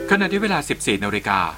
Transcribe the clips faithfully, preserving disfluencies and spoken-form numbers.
ขณะที่เวลา สิบสี่ นาฬิกา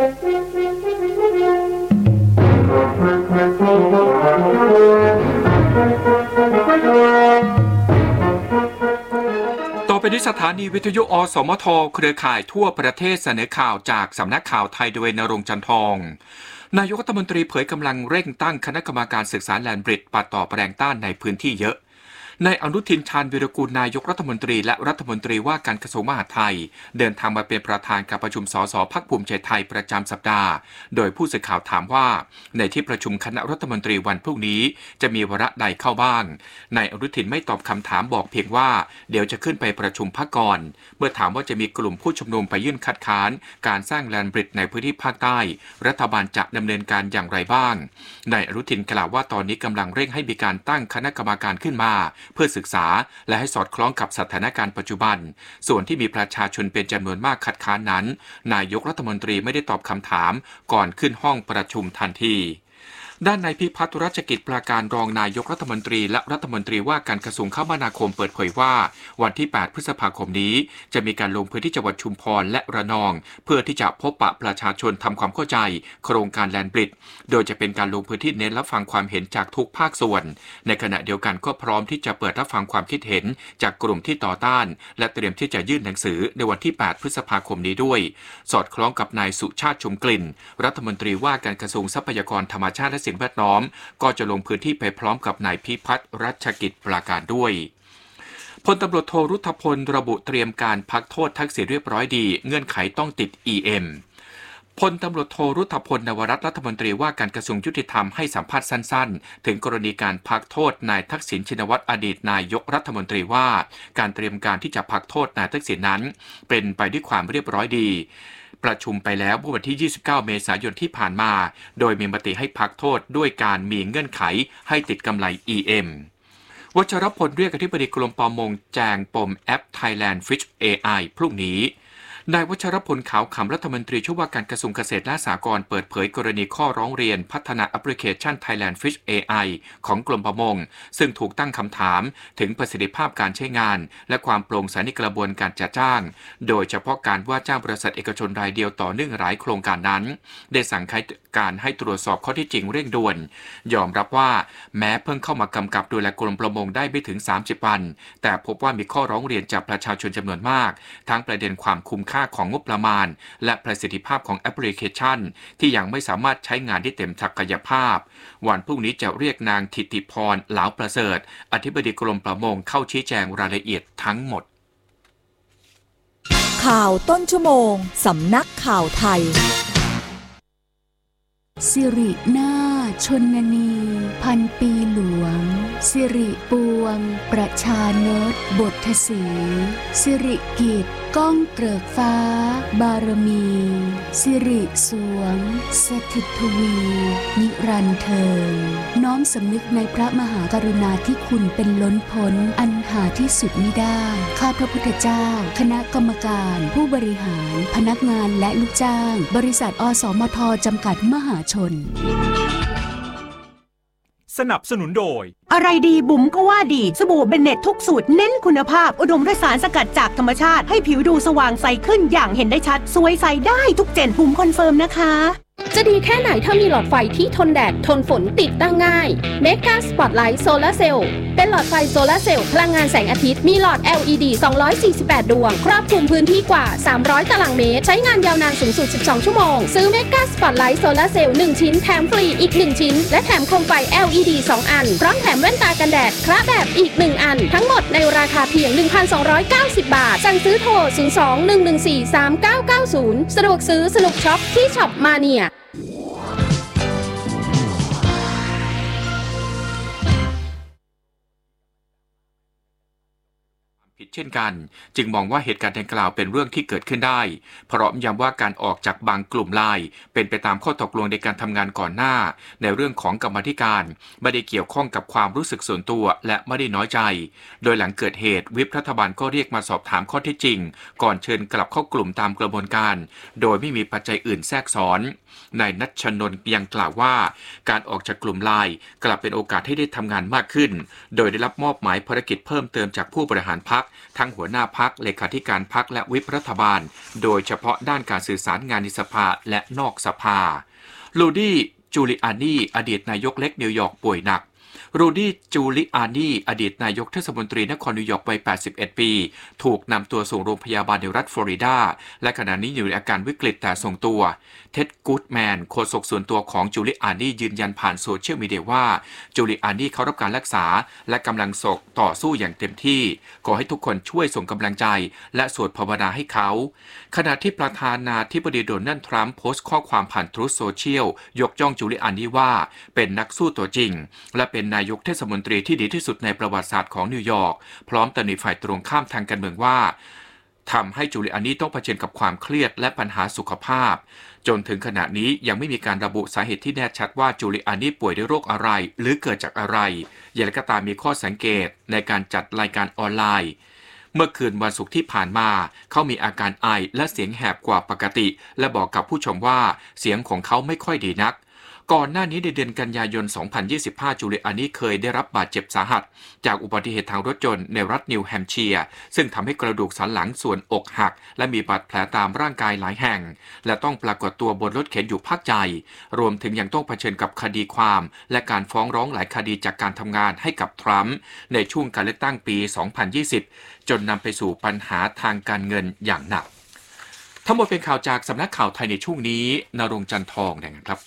ต่อไปนี้สถานีวิทยุอสมทเครือข่ายทั่วประเทศเสนอข่าวจากสำนักข่าวไทยโดยณรงค์ จันทองนายกรัฐมนตรีเผยกำลังเร่งตั้งคณะกรรมการศึกษาแลนด์บริดจ์ปัดต่อแปลงต้านในพื้นที่เยอะนายอนุทิน ชาญวีรกูลนายกรัฐมนตรีและรัฐมนตรีว่าการกระทรวงมหาดไทยเดินทางมาเป็นประธานการประชุมสสพรรคภูมิใจไทยประจำสัปดาห์โดยผู้สื่อข่าวถามว่าในที่ประชุมคณะรัฐมนตรีวันพรุ่งนี้จะมีวาระใดเข้าบ้างนายอนุทินไม่ตอบคำถามบอกเพียงว่าเดี๋ยวจะขึ้นไปประชุมพรรคก่อนเมื่อถามว่าจะมีกลุ่มผู้ชุมนุมไปยื่นคัดค้านการสร้างแลนด์บริดจ์ในพื้นที่ภาคใต้รัฐบาลจะดำเนินการอย่างไรบ้างนายอนุทินกล่าวว่าตอนนี้กำลังเร่งให้มีการตั้งคณะกรรมการขึ้นมาเพื่อศึกษาและให้สอดคล้องกับสถานการณ์ปัจจุบันส่วนที่มีประชาชนเป็นจำนวนมากคัดค้านนั้นนายกรัฐมนตรีไม่ได้ตอบคำถามก่อนขึ้นห้องประชุมทันทีด้านนายพิพัฒน์รัชกิจประการรองนายกรัฐมนตรีและรัฐมนตรีว่าการกระทรวงคมนาคมเปิดเผยว่าวันที่แปดพฤษภาคมนี้จะมีการลงพื้นที่จังหวัดชุมพรและระนองเพื่อที่จะพบปะประชาชนทำความเข้าใจโครงการแลนด์บริดจ์โดยจะเป็นการลงพื้นที่เน้นรับฟังความเห็นจากทุกภาคส่วนในขณะเดียวกันก็พร้อมที่จะเปิดรับฟังความคิดเห็นจากกลุ่มที่ต่อต้านและเตรียมที่จะยื่นหนังสือในวันที่แปดพฤษภาคมนี้ด้วยสอดคล้องกับนายสุชาติชมกลิ่นรัฐมนตรีว่าการกระทรวงทรัพยากรธรรมชาติและสิ่งแวดล้อมก็จะลงพื้นที่ไปพร้อมกับนายพิพัฒน์รัชกิจประการด้วยพลตำรวจโทรุทธพลระบุเตรียมการพักโทษทักษิณเรียบร้อยดีเงื่อนไขต้องติด อี เอ็ม พลตำรวจโทรุทธพลนวรัตน์รัฐมนตรีว่าการกระทรวงยุติธรรมให้สัมภาษณ์สั้นๆถึงกรณีการพักโทษนายทักษิณชินวัตรอดีตนายกรัฐมนตรีว่าการเตรียมการที่จะพักโทษนายทักษิณนั้นเป็นไปด้วยความเรียบร้อยดีประชุมไปแล้วเมื่อวันที่ยี่สิบเก้าเมษายนที่ผ่านมาโดยมีมติให้พักโทษด้วยการมีเงื่อนไขให้ติดกำไร อี เอ็ม วชรพลเรียกอธิบดีกรมประมงแจงปมแอป Thailand Fish เอ ไอ พรุ่งนี้นายวชรพลขาวขำรัฐมนตรีช่วยว่าการกระทรวงเกษตรและสหกรณ์เปิดเผยกรณีข้อร้องเรียนพัฒนาแอปพลิเคชัน Thailand Fish เอ ไอ ของกรมประมงซึ่งถูกตั้งคำถามถึงประสิทธิภาพการใช้งานและความโปร่งใสในกระบวนการจัดจ้างโดยเฉพาะการว่าจ้างบริษัทเอกชนรายเดียวต่อเนื่องหลายโครงการนั้นได้สั่งการให้ตรวจสอบข้อเท็จจริงเร่งด่วนยอมรับว่าแม้เพิ่งเข้ามากำกับดูแลกรมประมงได้ไม่ถึงสามสิบวันแต่พบว่ามีข้อร้องเรียนจากประชาชนจำนวนมากทั้งประเด็นความคุ้มค่าของงบประมาณและประสิทธิภาพของแอปพลิเคชันที่ยังไม่สามารถใช้งานได้เต็มศักยภาพวันพรุ่งนี้จะเรียกนางธิติพรเหลาประเสริฐอธิบดีกรมประมงเข้าชี้แจงรายละเอียดทั้งหมดข่าวต้นชั่วโมงสำนักข่าวไทยสิรินาชนนีพันปีหลวงสิริปวงประชานตบทสีสิริกิจก้องเกริกฟ้าบารมีสิริสวงสถิตทวีนิรันดร์เทินน้อมสำนึกในพระมหากรุณาธิคุณเป็นล้นพ้นอันหาที่สุดมิได้ข้าพระพุทธเจ้าคณะกรรมการผู้บริหารพนักงานและลูกจ้างบริษัทอสมทจำกัดมหาชนสนับสนุนโดยอะไรดีบุ๋มก็ว่าดีสบู่เบนเน็ตทุกสูตรเน้นคุณภาพอุดมด้วยสารสกัดจากธรรมชาติให้ผิวดูสว่างใสขึ้นอย่างเห็นได้ชัดสวยใสได้ทุกเจนบุ๋มคอนเฟิร์มนะคะจะดีแค่ไหนถ้ามีหลอดไฟที่ทนแดดทนฝนติดตั้งง่าย Mega Spotlight Solar Cell เป็นหลอดไฟโซลาร์เซลล์พลังงานแสงอาทิตย์มีหลอด แอล อี ดี สองร้อยสี่สิบแปดดวงครอบคลุมพื้นที่กว่าสามร้อยตารางเมตรใช้งานยาวนานสูงสุดสิบสองชั่วโมงซื้อ Mega Spotlight Solar Cell หนึ่งชิ้นแถมฟรีอีกหนึ่งชิ้นและแถมโคมไฟ แอล อี ดี สองอันพร้อมแถมแว่นตากันแดดคระแบบอีกหนึ่งอันทั้งหมดในราคาเพียง หนึ่งพันสองร้อยเก้าสิบ บาทสั่งซื้อโทรศูนย์ สอง หนึ่ง หนึ่ง สี่ สาม เก้า เก้า ศูนย์สะดวกซื้อสนุกช็อปที่ช็อปมาเนียผิดเช่นกันจึงมองว่าเหตุการณ์ดังกล่าวเป็นเรื่องที่เกิดขึ้นได้พร้อมย้ำว่าการออกจากบางกลุ่มไลน์เป็นไปตามข้อตกลงในการทำงานก่อนหน้าในเรื่องของกรรมาธิการไม่ได้เกี่ยวข้องกับความรู้สึกส่วนตัวและไม่ได้น้อยใจโดยหลังเกิดเหตุวิปรัฐบาลก็เรียกมาสอบถามข้อเท็จจริงก่อนเชิญกลับเข้ากลุ่มตามกระบวนการโดยไม่มีปัจจัยอื่นแทรกซ้อนนายณัชนนท์ยังกล่าวว่าการออกจากกลุ่มไลน์กลับเป็นโอกาสให้ได้ทำงานมากขึ้นโดยได้รับมอบหมายภารกิจเพิ่มเติมจากผู้บริหารพรรคทั้งหัวหน้าพรรคเลขาธิการพรรคและวิปรัฐบาลโดยเฉพาะด้านการสื่อสารงานในสภาและนอกสภาลูดี้จูลิอานีอดีตนายกเล็กนิวยอร์กป่วยหนักรูดี้จูลิอานีอดีตนายกเทศมนตรีนครนิวยอร์กวัยแปดสิบเอ็ดปีถูกนำตัวส่งโรงพยาบาลในรัฐฟลอริดาและขณะนี้อยู่ในอาการวิกฤตแต่ทรงตัวเท็ดกูดแมนโฆษกส่วนตัวของจูลิอานียืนยันผ่านโซเชียลมีเดียว่าจูลิอานีเขารับการรักษาและกำลังส่งต่อสู้อย่างเต็มที่ขอให้ทุกคนช่วยส่งกำลังใจและสวดภาวนาให้เขาขณะที่ประธานาธิบดีโดนัลด์ทรัมป์โพสต์ข้อความผ่านทรูธโซเชียลยกย่องจูลิอานีว่าเป็นนักสู้ตัวจริงและเป็นนายกเทศมนตรีที่ดีที่สุดในประวัติศาสตร์ของนิวยอร์กพร้อมตำหนิฝ่ายตรงข้ามทางการเมืองว่าทำให้จูลิอานีต้องเผชิญกับความเครียดและปัญหาสุขภาพจนถึงขณะนี้ยังไม่มีการระบุสาเหตุที่แน่ชัดว่าจูลิอานีป่วยด้วยโรคอะไรหรือเกิดจากอะไรอย่างไรก็ตามมีข้อสังเกตในการจัดรายการออนไลน์เมื่อคืนวันศุกร์ที่ผ่านมาเขามีอาการไอและเสียงแหบกว่าปกติและบอกกับผู้ชมว่าเสียงของเขาไม่ค่อยดีนักก่อนหน้านี้ในเดือนกันยายนสองพันยี่สิบห้าจูลิอานีเคยได้รับบาดเจ็บสาหัสจากอุบัติเหตุทางรถยนต์ในรัฐนิวแฮมป์เชียร์ซึ่งทำให้กระดูกสันหลังส่วนอกหักและมีบาดแผลตามร่างกายหลายแห่งและต้องปรากฏตัวบนรถเข็นอยู่พักใหญ่รวมถึงยังต้องเผชิญกับคดีความและการฟ้องร้องหลายคดีจากการทำงานให้กับทรัมป์ในช่วงการเลือกตั้งปีสองพันยี่สิบจนนำไปสู่ปัญหาทางการเงินอย่างหนักทั้งหมดเป็นข่าวจากสำนักข่าวไทยในช่วงนี้ณรงค์จันทองนะครับ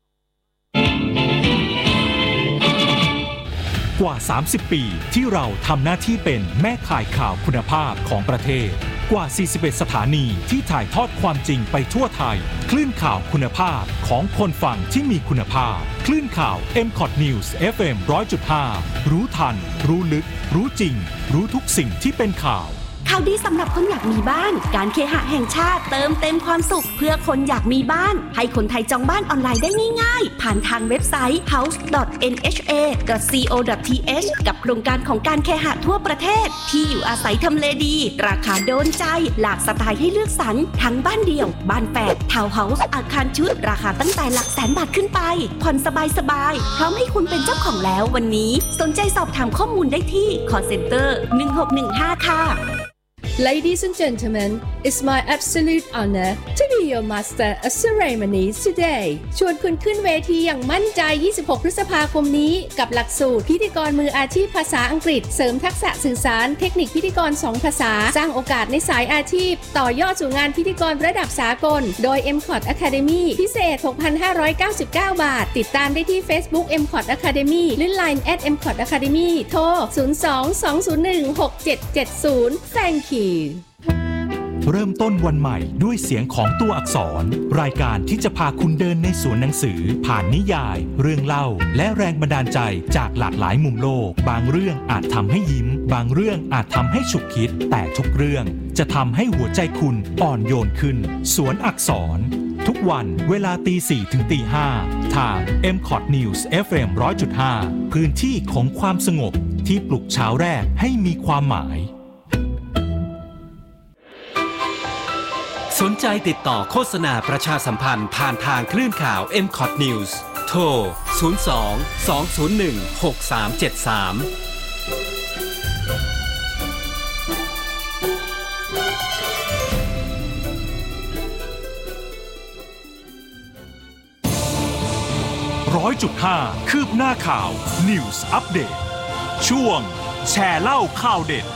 กว่าสามสิบปีที่เราทำหน้าที่เป็นแม่ข่ายข่าวคุณภาพของประเทศกว่าสี่สิบเอ็ดสถานีที่ถ่ายทอดความจริงไปทั่วไทยคลื่นข่าวคุณภาพของคนฟังที่มีคุณภาพคลื่นข่าว เอ็ม คอท News เอฟ เอ็ม หนึ่งร้อยจุดห้า รู้ทันรู้ลึกรู้จริงรู้ทุกสิ่งที่เป็นข่าวข่าวดีสำหรับคนอยากมีบ้านการเคหะแห่งชาติเติมเต็มความสุขเพื่อคนอยากมีบ้านให้คนไทยจองบ้านออนไลน์ได้ง่ายๆผ่านทางเว็บไซต์ เฮาส์ ดอท เอ็น เอช เอ ดอท ซี โอ ดอท ที เอช กับโครงการของการเคหะทั่วประเทศที่อยู่อาศัยทำเลดีราคาโดนใจหลากสไตล์ให้เลือกสรรทั้งบ้านเดี่ยวบ้านแฝดทาวน์เฮาส์อาคารชุดราคาตั้งแต่หลักแสนบาทขึ้นไปผ่อนสบายๆพร้อมให้คุณเป็นเจ้าของแล้ววันนี้สนใจสอบถามข้อมูลได้ที่ call center หนึ่งหกหนึ่งห้า ค่ะ Ladies and gentlemen, it's my absolute honor to be your master of ceremonies today. ชวนคุณขึ้นเวทีอย่างมั่นใจยี่สิบหกพฤษภาคมนี้กับหลักสูตรพิธีกรมืออาชีพภาษาอังกฤษเสริมทักษะสื่อสารเทคนิคพิธีกรสองภาษาสร้างโอกาสในสายอาชีพต่อยอดสู่งานพิธีกรระดับสากลโดย เอ็ม คอท Academy พิเศษ หกพันห้าร้อยเก้าสิบเก้า บาทติดตามได้ที่ Facebook เอ็ม คอท Academy หรือ ไลน์ แอท เอ็ม คอท Academy โทร ศูนย์ สอง สอง ศูนย์ หนึ่ง หก เจ็ด เจ็ด ศูนย์ Thank you เริ่มต้นวันใหม่ด้วยเสียงของตัวอักษรรายการที่จะพาคุณเดินในสวนหนังสือผ่านนิยายเรื่องเล่าและแรงบันดาลใจจากหลากหลายมุมโลกบางเรื่องอาจทำให้ยิ้มบางเรื่องอาจทำให้ฉุกคิดแต่ทุกเรื่องจะทำให้หัวใจคุณอ่อนโยนขึ้นสวนอักษรทุกวันเวลาตีสี่ถึงตีห้าทาง เอ็ม คอท News เอฟ เอ็ม หนึ่งร้อยจุดห้า พื้นที่ของความสงบที่ปลุกเช้าแรกให้มีความหมายสนใจติดต่อโฆษณาประชาสัมพันธ์ผ่านทางคลื่นข่าว เอ็ม คอท News โทร ศูนย์ สอง สอง ศูนย์ หนึ่ง หก สาม เจ็ด สามร้อยจุดห้า คืบหน้าข่าว News Update ช่วงแชร์เล่าข่าวเด็ด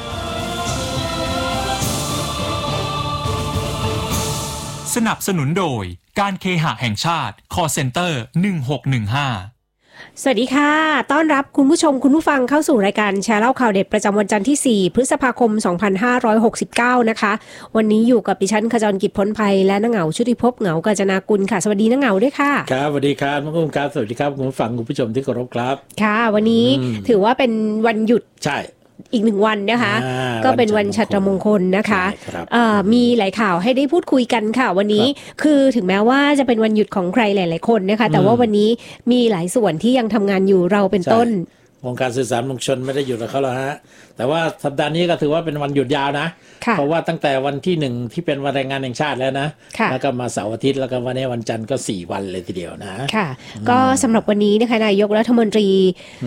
สนับสนุนโดยการเคหะแห่งชาติ Call Center หนึ่งหกหนึ่งห้าสวัสดีค่ะต้อนรับคุณผู้ชมคุณผู้ฟังเข้าสู่รายการแชร์เล่าข่าวเด็ดประจำวันจันทร์ที่สี่พฤษภาคมสองพันห้าร้อยหกสิบเก้านะคะวันนี้อยู่กับดิฉันขจรกิจพ้นภัยและนางเหงาชุติภพเหงากาญจนากุลค่ะสวัสดีนางเหงาด้วยค่ะครับสวัสดีครับคุณผู้ชมครับสวัสดีครับคุณผู้ฟังคุณผู้ชมที่เคารพครับค่ะวันนี้ถือว่าเป็นวันหยุดใช่อีกหนึ่งวันนะคะก็เป็นวันฉัตรมงคลนะคะมีหลายข่าวให้ได้พูดคุยกันค่ะวันนี้คือถึงแม้ว่าจะเป็นวันหยุดของใครหลายๆคนนะคะแต่ว่าวันนี้มีหลายส่วนที่ยังทำงานอยู่เราเป็นต้นวงการสื่อสารมวลชนไม่ได้หยุดกับเขาแล้วฮะแต่ว่าสัปดาห์นี้ก็ถือว่าเป็นวันหยุดยาวนะเพราะว่าตั้งแต่วันที่หนึ่งที่เป็นวันแรงงานแห่งชาติแล้วนะแล้วก็มาเสาร์อาทิตย์แล้วก็วันนี้วันจันทร์ก็สี่วันเลยทีเดียวนะค่ะก็สำหรับวันนี้นะคะนายกรัฐมนตรี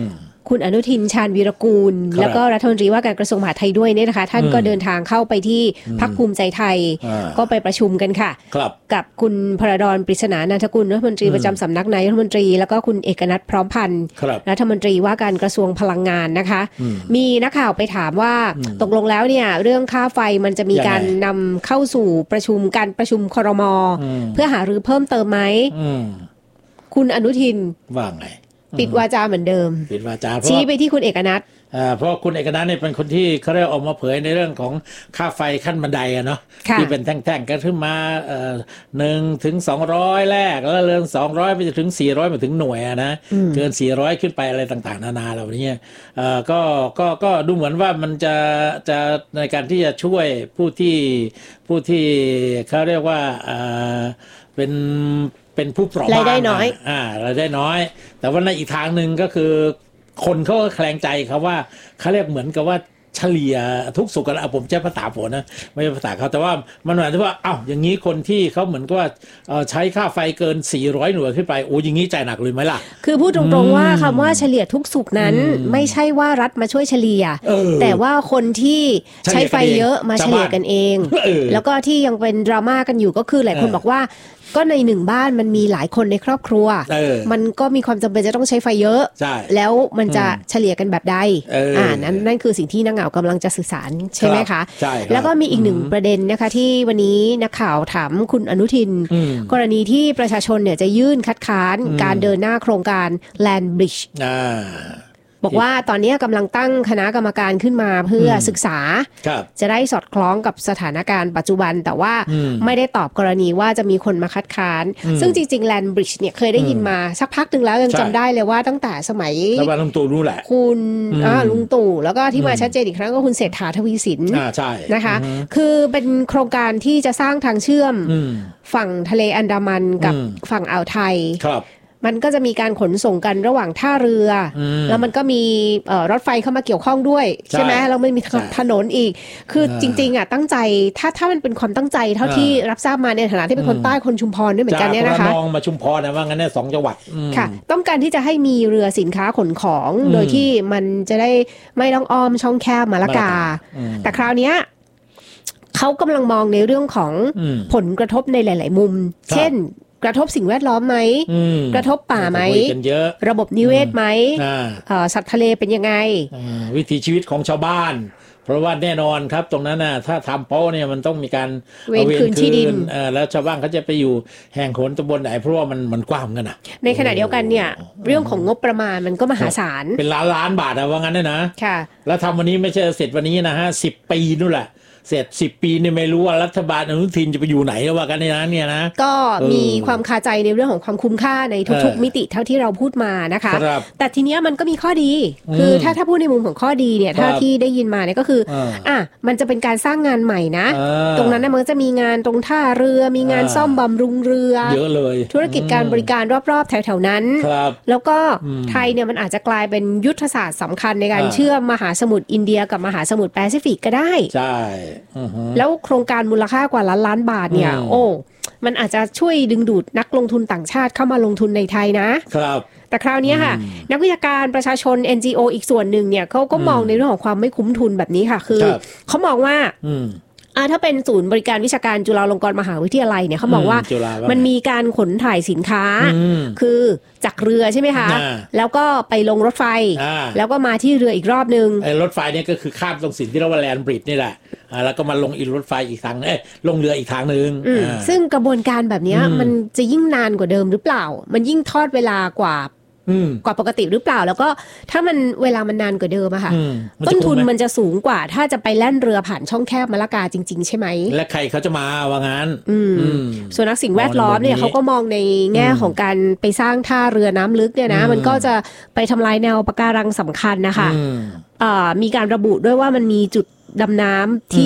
คุณอนุทินชาญวีรกูลแล้วก็รัฐมนตรีว่าการกระทรวงมหาดไทยด้วยเนี่ยนะคะท่านก็เดินทางเข้าไปที่พรรคภูมิใจไทยก็ไปประชุมกันค่ะกับคุณพระดอนปริศนานันทกุลรัฐมนตรีประจำสำนักนายกรัฐมนตรีแล้วก็คุณเอกนัทพร้อมพันธ์รัฐมนตรีว่าการกระทรวงพลังงานนะคะมีนักข่าวไปถามว่าตกลงแล้วเนี่ยเรื่องค่าไฟมันจะมีการนำเข้าสู่ประชุมการประชุมครม.เพื่อหารือเพิ่มเติมไหมคุณอนุทินว่าไงปิดวาจาเหมือนเดิมปิดวาจาชี้ไปที่คุณเอกนัทเพราะคุณเอกนัทเนี่ยเป็นคนที่เขาได้ออกมาเผยในเรื่องของค่าไฟขั้นบันไดอะเนาะที่เป็นแท่งๆกันขึ้นมาหนึ่งถึงสองร้อยแรกแล้วเรื่องสองร้อยไปถึงสี่ร้อยมาถึงหน่วยอะนะเกินสี่ร้อยขึ้นไปอะไรต่างๆนานาเหล่านี้ก็ก็ก็ดูเหมือนว่ามันจะจะในการที่จะช่วยผู้ที่ผู้ที่เขาเรียกว่าเป็นเป็นผู้เปราะบางรายได้น้อยอ่ารายได้น้อยแต่ว่าในอีกทางหนึ่งก็คือคนเขาก็แคลงใจครับว่าเขาเรียกเหมือนกับว่าเฉลี่ยทุกสุขกันผมใช้ภาษาผมนะไม่ใช่ภาษาเขาแต่ว่ามันหมายถึงว่าอ้าวอย่างนี้คนที่เขาเหมือนกับว่าใช้ค่าไฟเกินสี่ร้อยหน่วยขึ้นไปโอ้อย่างนี้ใจหนักเลยไหมล่ะคือพูดตรงๆว่าคำว่าเฉลี่ยทุกสุขนั้นไม่ใช่ว่ารัฐมาช่วยเฉลี่ยแต่ว่าคนที่ใช้ไฟเยอะมาเฉลี่ยกันเองแล้วก็ที่ยังเป็นดราม่ากันอยู่ก็คือหลายคนบอกว่าก็ในหนึ่งบ้านมันมีหลายคนในครอบครัวมันก็มีความจำเป็นจะต้องใช้ไฟเยอะแล้วมันจะเฉลี่ยกันแบบใดอ่านั้นนั่นคือสิ่งที่นักข่าวกำลังจะสื่อสารใช่ไหมคะแล้วก็มีอีกหนึ่งประเด็นนะคะที่วันนี้นักข่าวถามคุณอนุทินกรณีที่ประชาชนเนี่ยจะยื่นคัดค้านการเดินหน้าโครงการ Land Bridgeบอกว่าตอนนี้กำลังตั้งคณะกรรมการขึ้นมาเพื่อศึกษาจะได้สอดคล้องกับสถานการณ์ปัจจุบันแต่ว่าไม่ได้ตอบกรณีว่าจะมีคนมาคัดค้านซึ่งจริงๆ Land Bridge เนี่ยเคยได้ยินมาสักพักนึงแล้วยังจำได้เลยว่าตั้งแต่สมัยรัฐบาลลุงตู่รู้แหละคุณลุงตู่แล้วก็ที่มาชัดเจนอีกครั้งก็คุณเศรษฐาทวีสินนะคะคือเป็นโครงการที่จะสร้างทางเชื่อมฝั่งทะเลอันดามันกับฝั่งอ่าวไทยมันก็จะมีการขนส่งกันระหว่างท่าเรือแล้วมันก็มีรถไฟเข้ามาเกี่ยวข้องด้วยใช่ไหมแล้วมันมีถนนอีกคือจริงๆอ่ะตั้งใจถ้าถ้ามันเป็นความตั้งใจเท่าที่รับทราบมาในฐานะที่เป็นคนใต้คนชุมพรด้วยเหมือนกันเนี่ยนะคะจากระนองมาชุมพรนะว่างั้นเนี่ยสองจังหวัดค่ะต้องการที่จะให้มีเรือสินค้าขนของโดยที่มันจะได้ไม่ต้องอ้อมช่องแคบมะละกาแต่คราวนี้เขากำลังมองในเรื่องของผลกระทบในหลายๆมุมเช่นกระทบสิ่งแวดล้อมไหมกระทบป่าไหมระบบนิเวศไหมสัตว์ทะเลเป็นยังไงวิถีชีวิตของชาวบ้านเพราะว่าแน่นอนครับตรงนั้นน่ะถ้าทำโป๊ะเนี่ยมันต้องมีการเว้นคืนที่ดินแล้วชาวบ้านเขาจะไปอยู่แห่งโหนตำบลไหนเพราะว่ามันมันกว้างกันนะในขณะเดียวกันเนี่ยเรื่องของงบประมาณมันก็มหาศาลเป็นล้านล้านบาทอะว่างั้นเนี่ยนะแล้วทำวันนี้ไม่ใช่เสร็จวันนี้นะฮะสิบปีนู่นแหละเสร็จสิบปีเนี่ยไม่รู้ว่ารัฐบาลอนุทินจะไปอยู่ไหนแล้วว่ากันในนั้นเนี่ยนะก็มีความคาใจในเรื่องของความคุ้มค่าในทุกๆมิติเท่าที่เราพูดมานะคะแต่ทีเนี้ยมันก็มีข้อดีคือถ้าถ้าพูดในมุมของข้อดีเนี่ยเท่าที่ได้ยินมาเนี่ยก็คืออ่ะมันจะเป็นการสร้างงานใหม่นะตรงนั้นนะมันจะมีงานตรงท่าเรือมีงานซ่อมบำรุงเรือเยอะเลยธุรกิจการบริการรอบๆแถวๆนั้นแล้วก็ไทยเนี่ยมันอาจจะกลายเป็นยุทธศาสตร์สำคัญในการเชื่อมมหาสมุทรอินเดียกับมหาสมุทรแปซิฟิกก็ได้ใช่แล้วโครงการมูลค่ากว่าล้านล้านบาทเนี่ยโอ้มันอาจจะช่วยดึงดูดนักลงทุนต่างชาติเข้ามาลงทุนในไทยนะครับแต่คราวนี้ค่ะนักวิชาการประชาชน เอ็น จี โอ อีกส่วนหนึ่งเนี่ยเขาก็มองในเรื่องของความไม่คุ้มทุนแบบนี้ค่ะคือเขามองว่าอ่าถ้าเป็นศูนย์บริการวิชาการจุฬาลงกรณ์มหาวิทยาลัยเนี่ยเขาบอกว่ามันมีการขนถ่ายสินค้าคือจากเรือใช่ไหมคะแล้วก็ไปลงรถไฟแล้วก็มาที่เรืออีกรอบนึงไอ้รถไฟเนี่ยก็คือข้ามตรงสิ่งที่เรียกว่าแลนด์บริดจ์นี่แหละแล้วก็มาลงอีกรถไฟอีกทางเอ้ยลงเรืออีกทางนึงซึ่งกระบวนการแบบนี้มันจะยิ่งนานกว่าเดิมหรือเปล่ามันยิ่งทอดเวลากว่ากว่าปกติหรือเปล่าแล้วก็ถ้ามันเวลามันนานกว่าเดิมอะค่ะต้นทุนมันจะสูงกว่าถ้าจะไปแล่นเรือผ่านช่องแคบมะละกาจริงๆใช่ไหมและใครเขาจะมาว่างั้นส่วนนักสิ่งแวดล้อมเนี่ยเขาก็มองในแง่ของการไปสร้างท่าเรือน้ำลึกเนี่ยนะมันก็จะไปทำลายแนวปะการังสำคัญนะคะมีการระบุด้วยว่ามันมีจุดดำน้ำที่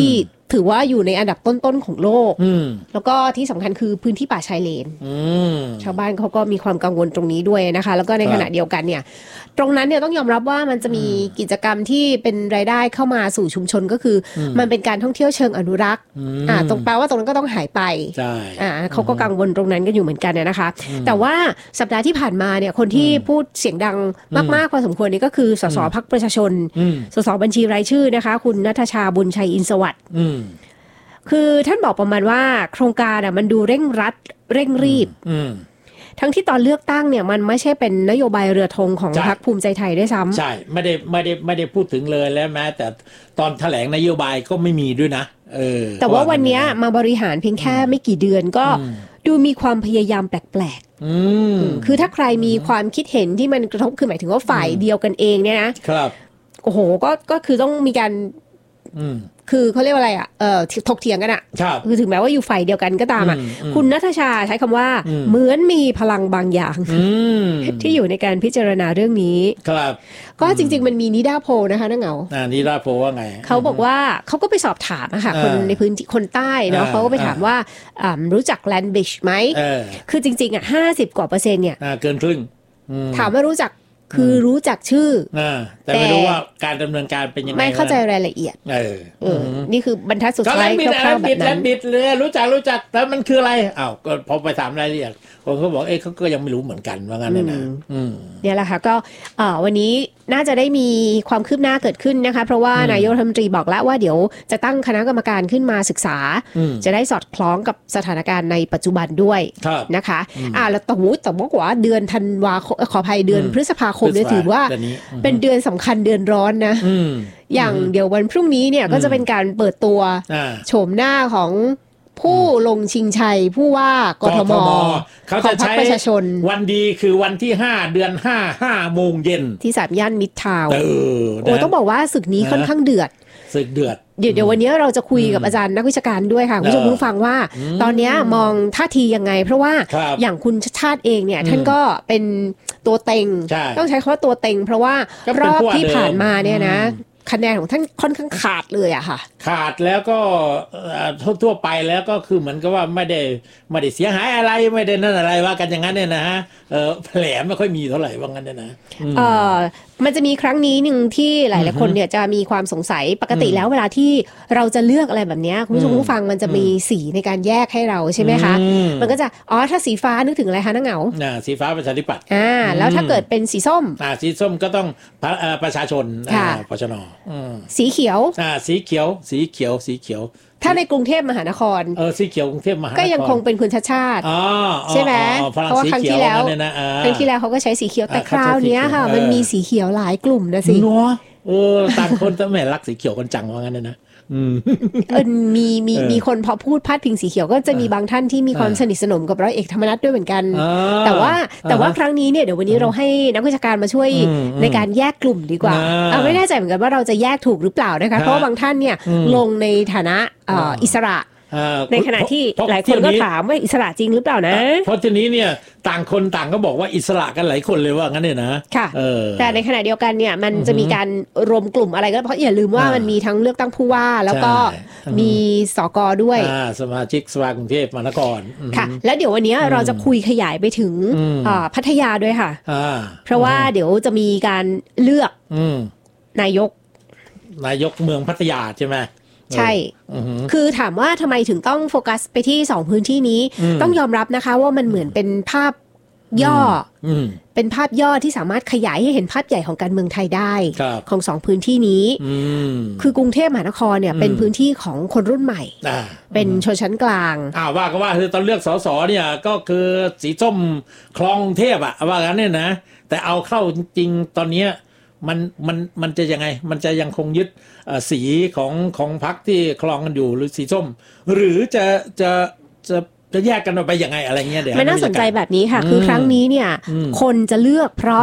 ถือว่าอยู่ในอันดับต้นๆของโลกแล้วก็ที่สำคัญคือพื้นที่ป่าชายเลนชาวบ้านเขาก็มีความกังวลตรงนี้ด้วยนะคะแล้วก็ในขณะเดียวกันเนี่ยตรงนั้นเนี่ยต้องยอมรับว่ามันจะมีกิจกรรมที่เป็นรายได้เข้ามาสู่ชุมชนก็คือมันเป็นการท่องเที่ยวเชิงอนุรักษ์อ่าตรงแปลว่าตรงนั้นก็ต้องหายไปใช่อ่าเขาก็กังวลตรงนั้นกันอยู่เหมือนกันนะคะแต่ว่าสัปดาห์ที่ผ่านมาเนี่ยคนที่พูดเสียงดังมากๆพอสมควรนี่ก็คือสสพรรคประชาชนสสบัญชีรายชื่อนะคะคุณณัฐชาบุญชัยอินทร์สวัสดิ์คือท่านบอกประมาณว่าโครงการอ่ะมันดูเร่งรัดเร่งรีบทั้งที่ตอนเลือกตั้งเนี่ยมันไม่ใช่เป็นนโยบายเรือธงของพรรคภูมิใจไทยด้วยซ้ำใช่ไม่ได้ไม่ได้ไม่ได้พูดถึงเลยแล้วแม้แต่ตอนแถลงนโยบายก็ไม่มีด้วยนะเออแต่ว่าวันนี้มาบริหารเพียงแค่ไม่กี่เดือนก็ดูมีความพยายามแปลกๆคือถ้าใครมีความคิดเห็นที่มันกระทบคือหมายถึงว่าฝ่ายเดียวกันเองเนี่ยนะครับโอ้โหก็ก็คือต้องมีการคือเขาเรียกว่าอะไรอ่ะเอ่อถกเถียงกันอ่ะคือถึงแม้ว่าอยู่ฝ่ายเดียวกันก็ตามอ่ะคุณณัฐชาใช้คำว่าเหมือนมีพลังบางอย่างที่อยู่ในการพิจารณาเรื่องนี้ครับก็จริงๆมันมีนิด้าโพลนะคะน้าเหงาอ่านิด้าโพลว่าไงเขาบอกว่าเขาก็ไปสอบถามอะค่ะคนในพื้นที่คนใต้เนาะเขาก็ไปถามว่ารู้จักแลนด์บริดจ์ไหมคือจริงๆอ่ะห้าสิบกว่าเปอร์เซ็นต์เนี่ยเกินครึ่งถามว่ารู้จักคือรู้จักชื่อแต่ไม่รู้ว่าการดำเนินการเป็นยังไงไม่เข้าใจรายละเอียดเออเออนี่คือบรรทัดสุดท้ายคร่าวๆแบบนั้นบิดเลยรู้จักรู้จักแล้วมันคืออะไรอ้าวก็พอไปถามรายละเอียดคนเขาบอกเอ๊ะเขาก็ยังไม่รู้เหมือนกันว่างั้นนะเนี่ยแหละค่ะก็วันนี้น่าจะได้มีความคืบหน้าเกิดขึ้นนะคะเพราะว่านายกรัฐมนตรีบอกแล้วว่าเดี๋ยวจะตั้งคณะกรรมการขึ้นมาศึกษาจะได้สอดคล้องกับสถานการณ์ในปัจจุบันด้วยนะคะอ่าแล้วแต่หูแต่บอกว่าเดือนธันวาคมขออภัยเดือนพฤษภาคมเนี่ยถือว่าเป็นเดือนสำคัญเดือนร้อนนะอย่างเดี๋ยววันพรุ่งนี้เนี่ยก็จะเป็นการเปิดตัวโฉมหน้าของผู้ลงชิงชัยผู้ว่ากทมเขาจะใช้วันดีคือวันที่ห้าเดือนห้า ห้าโมงเย็นที่สามย่านมิตรทาวน์โอ้ต้องบอกว่าศึกนี้ค่อนข้างเดือดศึกเดือดเดี๋ยวเดี๋ยววันนี้เราจะคุยกับอาจารย์นักวิชาการด้วยค่ะคุณผู้ชมผู้ฟังว่าตอนนี้มองท่าทียังไงเพราะว่าอย่างคุณชาติเองเนี่ยท่านก็เป็นตัวเต็งต้องใช้คำว่าตัวเต็งเพราะว่ารอบที่ผ่านมาเนี่ยนะคะแนนของท่านค่อนข้างขาดเลยอะค่ะขาดแล้วก็ทั่วไปแล้วก็คือเหมือนกับว่าไม่ได้ไม่ได้เสียหายอะไรไม่ได้นั่นอะไรว่ากันอย่างนั้นเนี่ยนะฮะเออแผลไม่ค่อยมีเท่าไหร่ว่างั้นเนี่ยนะเออมันจะมีครั้งนี้หนึ่งที่หลายๆคนเนี่ยจะมีความสงสัยปกติแล้วเวลาที่เราจะเลือกอะไรแบบนี้คุณผู้ชมผู้ฟังมันจะมีสีในการแยกให้เราใช่ไหมคะมันก็จะอ๋อถ้าสีฟ้านึกถึงอะไรคะน้าเหงาสีฟ้าประชาธิปัตย์อ่าแล้วถ้าเกิดเป็นสีส้มอ่าสีส้มก็ต้องประชาชนปชนสีเขียวอ่าสีเขียวสีเขียวสีเขียวถ้าในกรุงเทพมหานครเออสีเขียวกรุงเทพมหานครก็ยังคงเป็นคุณชาติชาติใช่ไหมเพราะว่าครั้งที่แล้วครั้งที่แล้วเขาก็ใช้สีเขียวแต่คราวนี้ค่ะมันมีสีเขียวหลายกลุ่มนะสิเนาะเออต่างคนแต่แม่รักสีเขียวกันจังว่างั้นนะเออมีมีมีคนพอพูดพาดพิงสีเขียวก็จะมีบางท่านที่มีความสนิทสนมกับร้อยเอกธรรมนัสด้วยเหมือนกันแต่ว่าแต่ว่าครั้งนี้เนี่ยเดี๋ยววันนี้เราให้นักวิชาการมาช่วยในการแยกกลุ่มดีกว่าไม่แน่ใจเหมือนกันว่าเราจะแยกถูกหรือเปล่านะคะเพราะว่าบางท่านเนี่ยลงในฐานะอิสระในขณะที่หลายคนก็ถามว่าอิสระจริงหรือเปล่านะเพราะทีนี้เนี่ยต่างคนต่างก็บอกว่าอิสระกันหลายคนเลยว่างั้นเนี่ยนะค่ะแต่ในขณะเดียวกันเนี่ยมันจะมีการรวมกลุ่มอะไรก็เพราะอย่าลืมว่ามันมีทั้งเลือกตั้งผู้ว่าแล้วก็มีสกด้วยสมาชิกสภากรุงเทพมหานครค่ะแล้วเดี๋ยววันนี้เราจะคุยขยายไปถึงพัทยาด้วยค่ะเพราะว่าเดี๋ยวจะมีการเลือกนายกนายกเมืองพัทยาใช่ไหมใช่คือถามว่าทำไมถึงต้องโฟกัสไปที่สองพื้นที่นี้ต้องยอมรับนะคะว่ามันเหมือนเป็นภาพย่อเป็นภาพย่อที่สามารถขยายให้เห็นภาพใหญ่ของการเมืองไทยได้ของสองพื้นที่นี้คือกรุงเทพมหานครเนี่ยเป็นพื้นที่ของคนรุ่นใหม่เป็นชนชั้นกลางอ่าว่าก็ว่าคือตอนเลือกสสเนี่ยก็คือสีส้มคลองเทพอะว่างั้นเนี่ยนะแต่เอาเข้าจริงๆตอนนี้มันมันมันจะยังไงมันจะยังคงยึดสีของของพรรคที่คลองกันอยู่หรือสีส้มหรือจะจะจะจะแยกกันออกไปยังไงอะไรเงี้ยเดี๋ยวมันน่าสนใจแบบนี้ค่ะคือครั้งนี้เนี่ยคนจะเลือกเพราะ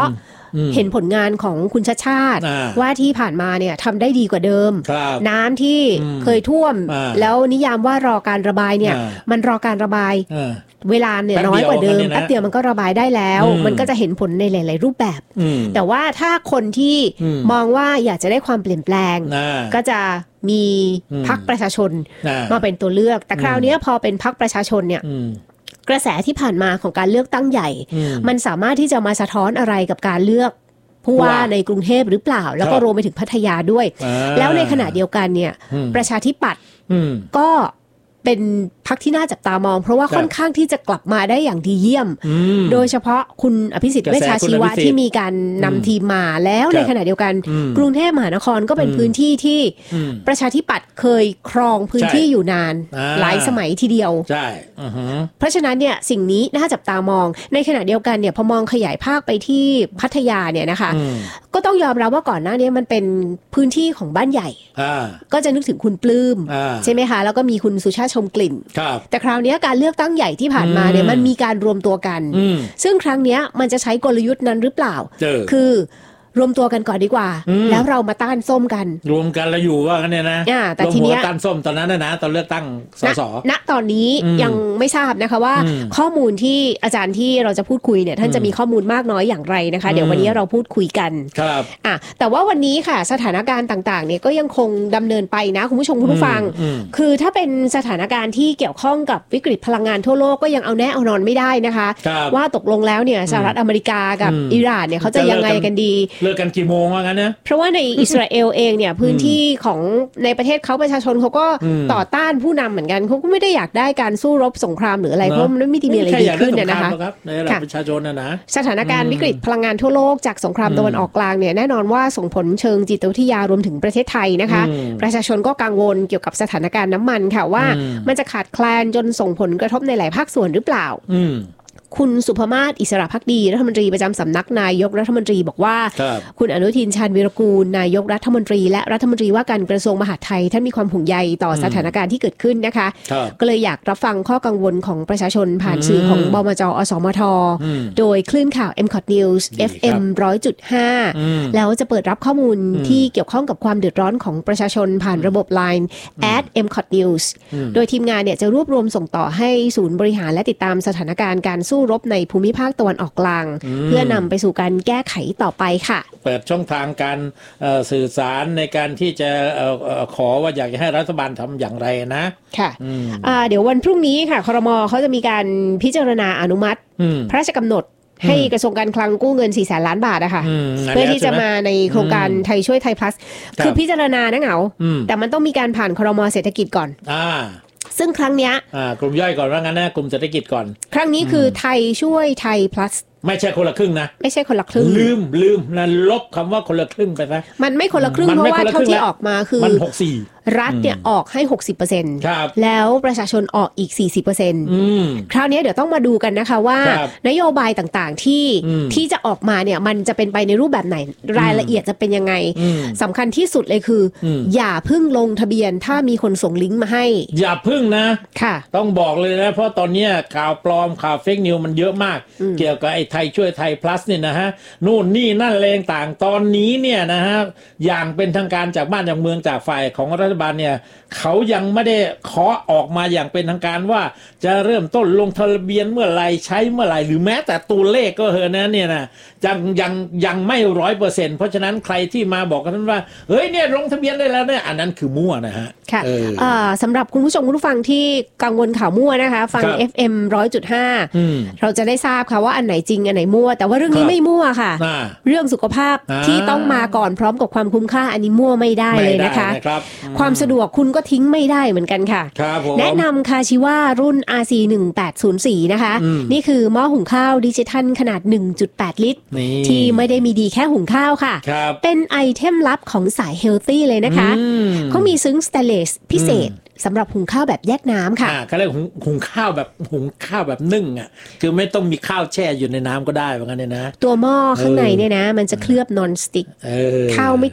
เห็นผลงานของคุณชาติชาติว่าที่ผ่านมาเนี่ยทำได้ดีกว่าเดิมน้ำที่เคยท่วมแล้วนิยามว่ารอการระบายเนี่ยมันรอการระบายเวลาเนี่ยน้อยกว่าเดิมแป๊บเดียวมันก็ระบายได้แล้วมันก็จะเห็นผลในหลายๆรูปแบบแต่ว่าถ้าคนที่มองว่าอยากจะได้ความเปลี่ยนแปลงก็จะมีพรรคประชาชนมาเป็นตัวเลือกแต่คราวนี้พอเป็นพรรคประชาชนเนี่ยกระแสที่ผ่านมาของการเลือกตั้งใหญ่มันสามารถที่จะมาสะท้อนอะไรกับการเลือกผู้ว่าในกรุงเทพหรือเปล่าแล้วก็รวมไปถึงพัทยาด้วยแล้วในขณะเดียวกันเนี่ยประชาธิปัตย์ก็เป็นพรรคที่น่าจับตามองเพราะว่าค่อนข้างที่จะกลับมาได้อย่างดีเยี่ยมโดยเฉพาะคุณอภิสิทธิ์เวชชาชีวะที่มีการนำทีมมาแล้วในขณะเดียวกันกรุงเทพมหานครก็เป็นพื้นที่ที่ประชาธิปัตย์เคยครองพื้นที่อยู่นานหลายสมัยทีเดียวใช่เพราะฉะนั้นเนี่ยสิ่งนี้น่าจับตามองในขณะเดียวกันเนี่ยพอมองขยายภาคไปที่พัทยาเนี่ยนะคะก็ต้องยอมรับว่าก่อนหน้านี้มันเป็นพื้นที่ของบ้านใหญ่ก็จะนึกถึงคุณปลื้มใช่ไหมคะแล้วก็มีคุณสุชาติชมกลิ่นแต่คราวนี้การเลือกตั้งใหญ่ที่ผ่านมาเนี่ยมันมีการรวมตัวกันซึ่งครั้งนี้มันจะใช้กลยุทธ์นั้นหรือเปล่าคือรวมตัวกันก่อนดีกว่าแล้วเรามาต้านส้มกันรวมกันแล้วอยู่ว่ากันเนี่ยนะแต่ทีนี้ต้านส้มตอนนั้นนะตอนเลือกตั้งสสณตอนนี้ยังไม่ทราบนะคะว่าข้อมูลที่อาจารย์ที่เราจะพูดคุยเนี่ยท่านจะมีข้อมูลมากน้อยอย่างไรนะคะเดี๋ยววันนี้เราพูดคุยกันครับอ่ะแต่ว่าวันนี้ค่ะสถานการณ์ต่างๆเนี่ยก็ยังคงดำเนินไปนะคุณผู้ชมคุณผู้ฟังคือถ้าเป็นสถานการณ์ที่เกี่ยวข้องกับวิกฤตพลังงานทั่วโลกก็ยังเอาแน่เอานอนไม่ได้นะคะว่าตกลงแล้วเนี่ยสหรัฐอเมริกากับอิหร่านเนี่ยเขาจะยังไงกันดีเลิกกันกี่โมงว่างั้นนะเพราะว่าในอิสราเอลเองเนี่ยพื้นที่ของในประเทศเขาประชาชนเขาก็ต่อต้านผู้นำเหมือนกันเขาก็ไม่ได้อยากได้การสู้รบสงครามหรืออะไรเพราะมันไม่ได้มีอะไรดีขึ้นเนี่ยนะคะในระดับประชาชนนะนะสถานการณ์วิกฤตพลังงานทั่วโลกจากสงครามตะวันออกกลางเนี่ยแน่นอนว่าส่งผลเชิงจิตวิทยารวมถึงประเทศไทยนะคะประชาชนก็กังวลเกี่ยวกับสถานการณ์น้ำมันค่ะว่ามันจะขาดแคลนจนส่งผลกระทบในหลายภาคส่วนหรือเปล่าคุณสุภมาศอิสระภักดีรัฐมนตรีประจำสำนักนายกรัฐมนตรีบอกว่าคุณอนุทินชาญวีรกูลนายกรัฐมนตรีและรัฐมนตรีว่าการกระทรวงมหาดไทยท่านมีความห่วงใยต่อสถานการณ์ที่เกิดขึ้นนะคะก็เลยอยากรับฟังข้อกังวลของประชาชนผ่านสื่อของบมจ.อสมท.โดยคลื่นข่าว เอ็ม คอท News เอฟ เอ็ม หนึ่งร้อยจุดห้า แล้วจะเปิดรับข้อมูลที่เกี่ยวข้องกับความเดือดร้อนของประชาชนผ่านระบบ ไลน์ แอท เอ็ม คอท News โดยทีมงานเนี่ยจะรวบรวมส่งต่อให้ศูนย์บริหารและติดตามสถานการณ์การสู้รบในภูมิภาคตะวันออกกลางเพื่อนำไปสู่การแก้ไขต่อไปค่ะเปิดช่องทางการสื่อสารในการที่จะขอว่าอยากจะให้รัฐบาลทำอย่างไรนะค่ะเดี๋ยววันพรุ่งนี้ค่ะครม.เขาจะมีการพิจารณาอนุมัติพระราชกำหนดให้กระทรวงการคลังกู้เงินสี่แสนล้านบาทนะคะเพื่อที่จะมาในโครงการไทยช่วยไทย plus คือพิจารณานะเหงาแต่มันต้องมีการผ่านครม.เศรษฐกิจก่อนซึ่งครั้งนี้กลุ่มย่อยก่อนว่างั้นนะกลุ่มเศรษฐกิจก่อนครั้งนี้คือไทยช่วยไทย plus ไม่ใช่คนละครึ่งนะไม่ใช่คนละครึ่งลืมลืมนั่นลบคำว่าคนละครึ่งไปซะมันไม่คนละครึ่งเพราะว่าเท่าที่ออกมาคือมันหกสิบสี่รัฐเนี่ยออกให้ หกสิบเปอร์เซ็นต์ครับแล้วประชาชนออกอีก สี่สิบเปอร์เซ็นต์อืมคราวนี้เดี๋ยวต้องมาดูกันนะคะว่านโยบายต่างๆที่ที่จะออกมาเนี่ยมันจะเป็นไปในรูปแบบไหนรายละเอียดจะเป็นยังไงสำคัญที่สุดเลยคืออย่าเพิ่งลงทะเบียนถ้ามีคนส่งลิงก์มาให้อย่าเพิ่งนะค่ะต้องบอกเลยนะเพราะตอนนี้ข่าวปลอมข่าวเฟกนิวมันเยอะมากเกี่ยวกับไอ้ไทยช่วยไทย plus เนี่ยนะฮะนู่นนี่นั่นเลงต่างตอนนี้เนี่ยนะฮะอย่างเป็นทางการจากบ้านจากเมืองจากฝ่ายของรัฐบาลเนี่ยเขายังไม่ได้เคาะออกมาอย่างเป็นทางการว่าจะเริ่มต้นลงทะเบียนเมื่อไหร่ใช้เมื่อไหร่หรือแม้แต่ตัวเลขก็เหอะนะเนี่ยนะยังยังยังไม่ร้อยเปอร์เซ็นต์เพราะฉะนั้นใครที่มาบอกกันว่าเฮ้ยเนี่ยลงทะเบียนได้แล้วเนี่ยอันนั้นคือมั่วนะฮะค่ะสำหรับคุณผู้ชมคุณผู้ฟังที่กังวลข่าวมั่วนะคะฟัง เอฟ เอ็ม หนึ่งร้อยจุดห้า เราจะได้ทราบค่ะว่าอันไหนจริงอันไหนมั่วแต่ว่าเรื่องนี้ไม่มั่วค่ะเรื่องสุขภาพที่ต้องมาก่อนพร้อมกับความคุ้มค่าอันนี้มั่วไม่ได้เลยนะคะความสะดวกคุณก็ทิ้งไม่ได้เหมือนกันค่ะแนะนำคาชิว่ารุ่น อาร์ ซี หนึ่งแปดศูนย์สี่ นะคะนี่คือหม้อหุงข้าวดิจิทัลขนาด หนึ่งจุดแปด ลิตรที่ไม่ได้มีดีแค่หุงข้าวค่ะเป็นไอเทมลับของสายเฮลตี้เลยนะคะเขามีซึ้งสเตนเลสพิเศษสำหรับหุงข้าวแบบแยกน้ำค่ะเขาเรียกหุงข้าวแบบหุงข้าวแบบนึ่งอ่ะคือไม่ต้องมีข้าวแช่อยู่ในน้ำก็ได้เหมือนกันเนี่ยนะตัวหม้อข้างในเนี่ยนะมันจะเคลือบนอนสติ๊กข้าวไม่ติด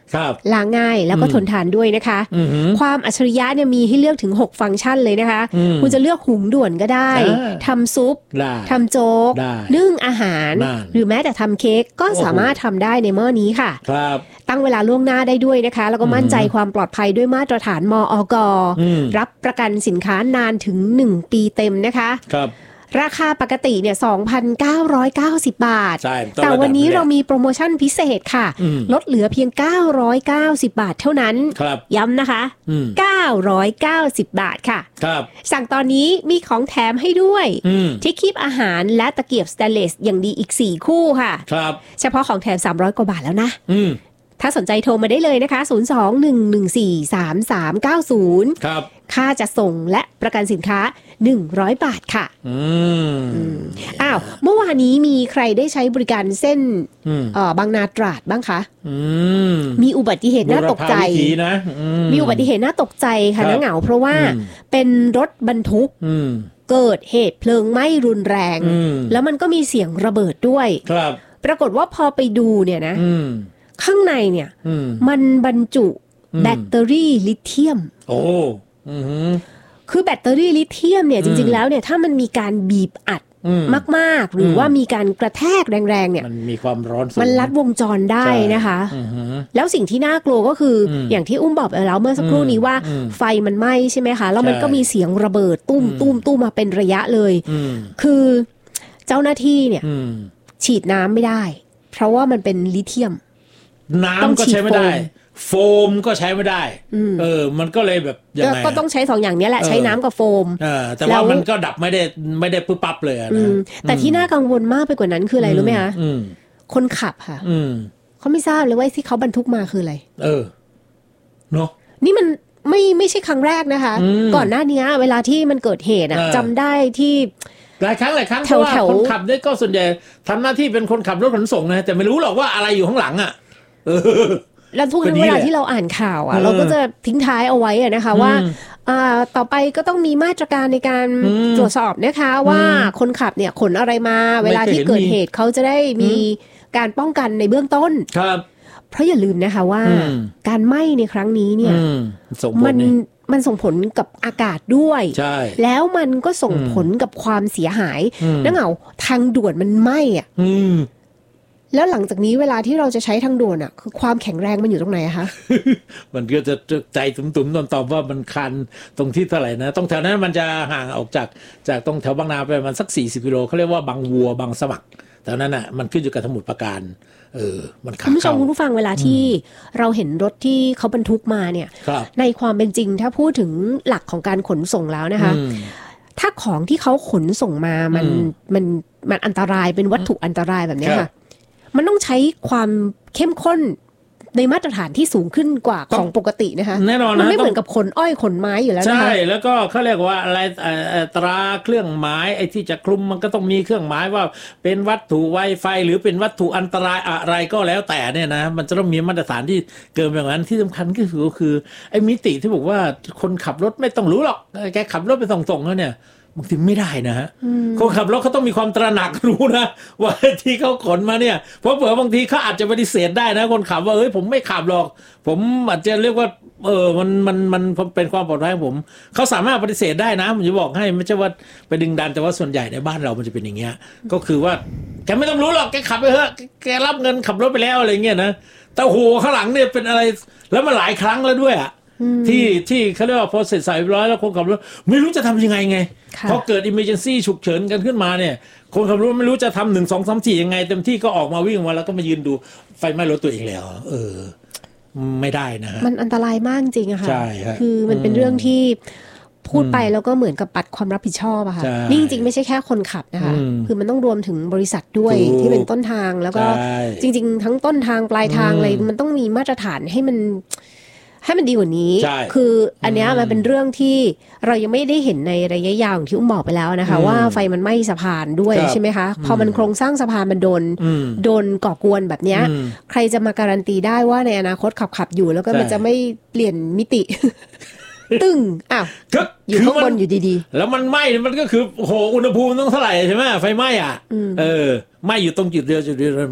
ล้างง่ายแล้วก็ทนทานด้วยนะคะความอัจฉริยะเนี่ยมีให้เลือกถึงหกฟังก์ชันเลยนะคะคุณจะเลือกหุงด่วนก็ได้ทำซุปทำโจ๊กนึ่งอาหารหรือแม้แต่ทำเค้กก็สามารถทำได้ในหม้อนี้ค่ะตั้งเวลาล่วงหน้าได้ด้วยนะคะแล้วก็มั่นใจความปลอดภัยด้วยมาตรฐานมอก.รับประกันสินค้านานถึงหนึ่งปีเต็มนะคะราคาปกติเนี่ย สองพันเก้าร้อยเก้าสิบ บาทแต่วันนี้เรามีโปรโมชั่นพิเศษค่ะลดเหลือเพียงเก้าร้อยเก้าสิบบาทเท่านั้นย้ำนะคะเก้าร้อยเก้าสิบบาทค่ะสั่งตอนนี้มีของแถมให้ด้วยที่คีบอาหารและตะเกียบสแตนเลสอย่างดีอีกสี่คู่ค่ะเฉพาะของแถมสามร้อยกว่าบาทแล้วนะถ้าสนใจโทรมาได้เลยนะคะศูนย์ สอง หนึ่ง หนึ่ง สี่ สาม สาม เก้า ศูนย์ครับค่าจัดส่งและประกันสินค้าหนึ่งร้อยบาทค่ะอืมอ้าวเมื่อวานนี้มีใครได้ใช้บริการเส้นเอ่อบางนาตราดบ้างคะอืมมีอุบัติเหตุน่าตกใจนะมีอุบัติเหตุน่าตกใจค่ะน้าเหงาเพราะว่าเป็นรถบรรทุกเกิดเหตุเพลิงไหม้รุนแรงแล้วมันก็มีเสียงระเบิดด้วยครับปรากฏว่าพอไปดูเนี่ยนะข้างในเนี่ยมันบรรจุแบตเตอรี่ลิเธียมโอ้คือแบตเตอรี่ลิเธียมเนี่ยจริงๆแล้วเนี่ยถ้ามันมีการบีบอัดมากๆหรือว่ามีการกระแทกแรงๆเนี่ยมันมีความร้อนมันลัดวงจรได้นะคะแล้วสิ่งที่น่ากลัวก็คืออย่างที่อุ้มบอกไปแล้วเมื่อสักครู่นี้ว่าไฟมันไหม้ใช่ไหมคะแล้วมันก็มีเสียงระเบิดตุ้มตุ้มตุ้มมาเป็นระยะเลยคือเจ้าหน้าที่เนี่ยฉีดน้ำไม่ได้เพราะว่ามันเป็นลิเธียมน้ำก็ใช้ไม่ได้โฟมก็ใช้ไม่ได้เออมันก็เลยแบบยังไงก็ต้องใช้สองอย่างนี้แหละใช้น้ำกับโฟมเออแต่ว่ามันก็ดับไม่ได้ไม่ได้ปุ๊บปั๊บเลยนะแต่ที่น่ากังวลมากไปกว่านั้นคืออะไรรู้ไหมคะคนขับค่ะเขาไม่ทราบเลยว่าที่เขาบรรทุกมาคืออะไรเออเนาะนี่มันไม่ไม่ใช่ครั้งแรกนะคะก่อนหน้านี้เวลาที่มันเกิดเหตุอ่ะจำได้ที่หลายครั้งหลายครั้งเพราะว่าคนขับเนี่ยก็ส่วนใหญ่ทำหน้าที่เป็นคนขับรถขนส่งนะแต่ไม่รู้หรอกว่าอะไรอยู่ข้างหลังอ่ะแล้วทุกเวลาที่เราอ่านข่าวอ่ะเราก็จะทิ้งท้ายเอาไว้อ่ะนะคะว่าต่อไปก็ต้องมีมาตรการในการตรวจสอบนะคะว่าคนขับเนี่ยขนอะไรมาเวลาที่เกิดเหตุเขาจะได้มีการป้องกันในเบื้องต้นครับเพราะอย่าลืมนะคะว่าการไหม้ในครั้งนี้เนี่ยมันมันส่งผลกับอากาศด้วยแล้วมันก็ส่งผลกับความเสียหายนั่นเหงาทางด่วนมันไหม้อ่ะแล้วหลังจากนี้เวลาที่เราจะใช้ทางด่วนอ่ะคือความแข็งแรงมันอยู่ตรงไหนอะคะมันก็จะใจตุ้มๆตอบๆว่ามันคันตรงที่เท่าไหร่นะตรงแถวนั้นมันจะห่างออกจากจากตรงแถวบางนาไปมันสักสี่สิบกิโลเขาเรียกว่าบางวัวบางสมัครแถวนั้นอ่ะมันขึ้นอยู่กับสมุทรปราการเออมันขาดคุณผู้ชมคุณผู้ฟังเวลาที่เราเห็นรถที่เขาบรรทุกมาเนี่ยในความเป็นจริงถ้าพูดถึงหลักของการขนส่งแล้วนะคะถ้าของที่เขาขนส่งมามันมันมันอันตรายเป็นวัตถุอันตรายแบบนี้ค่ะมันต้องใช้ความเข้มข้นในมาตรฐานที่สูงขึ้นกว่าของปกตินะคะแน่นอนนะมันไม่เหมือนกับขนอ้อยขนไม้อยู่แล้วนะคะใช่แล้วก็เขาเรียกว่าอะไรตราเครื่องหมายไอ้ที่จะคลุมมันก็ต้องมีเครื่องหมายว่าเป็นวัตถุไวไฟหรือเป็นวัตถุอันตรายอะไรก็แล้วแต่เนี่ยนะมันจะต้องมีมาตรฐานที่เกินอย่างนั้นที่สำคัญก็คือคือไอ้มิติที่บอกว่าคนขับรถไม่ต้องรู้หรอกแกขับรถไปส่งๆแล้วเนี่ยบางทีไม่ได้นะฮะคนขับรถเขาต้องมีความตระหนักรู้นะว่าที่เขาขนมาเนี่ยเพราะเผื่อบางทีเขาอาจจะปฏิเสธได้นะคนขับว่าเอ้ยผมไม่ขับหรอกผมอาจจะเรียกว่าเออมันมันมันเป็นความปลอดภัยของผมเขาสามารถปฏิเสธได้นะผมจะบอกให้ไม่ใช่ว่าไปดึงดันแต่ว่าส่วนใหญ่ในบ้านเรามันจะเป็นอย่างเงี้ยก็คือว่าแกไม่ต้องรู้หรอกแกขับไปเถอะแกรับเงินขับรถไปแล้วอะไรเงี้ยนะแต่โหข้างหลังเนี่ยเป็นอะไรแล้วมันหลายครั้งแล้วด้วยอ่ะที่ที่เขาเรียกว่าพอเสร็จสายร้อยแล้วคนขับรถไม่รู้จะทำยังไงไงพอเกิด emergency ฉุกเฉินกันขึ้นมาเนี่ยคนขับรถไม่รู้จะทำหนึ่งสองสามสี่ยังไงเต็มที่ก็ออกมาวิ่งมาแล้วก็มายืนดูไฟไหม้รถตัวเองแล้วเออไม่ได้นะมันอันตรายมากจริงอะค่ะคือมันเป็นเรื่องที่พูดไปแล้วก็เหมือนกับปัดความรับผิดชอบอะค่ะนี่จริงๆไม่ใช่แค่คนขับนะคะคือมันต้องรวมถึงบริษัทด้วยที่เป็นต้นทางแล้วก็จริงๆทั้งต้นทางปลายทางอะไรมันต้องมีมาตรฐานให้มันให้มันดีกว่านี้คืออันนี้มันเป็นเรื่องที่เรายังไม่ได้เห็นในระยะยาวที่อุ้มบอกไปแล้วนะคะว่าไฟมันไหม้สะพานด้วยใช่ไหมคะพอมันโครงสร้างสะพานมันโดนโดนก่อกวนแบบนี้ใครจะมาการันตีได้ว่าในอนาคตขับขับอยู่แล้วก็มันจะไม่เปลี่ยนมิติตึ้งอ้าวอยู่ข้างบนอยู่ดีๆแล้วมันไหม้มันก็คือโหอุณหภูมิต้องเท่าไหร่ใช่ไหมไฟไหม้อ่ะเออไหม้อยู่ตรงจุดเดียวจุดเดียว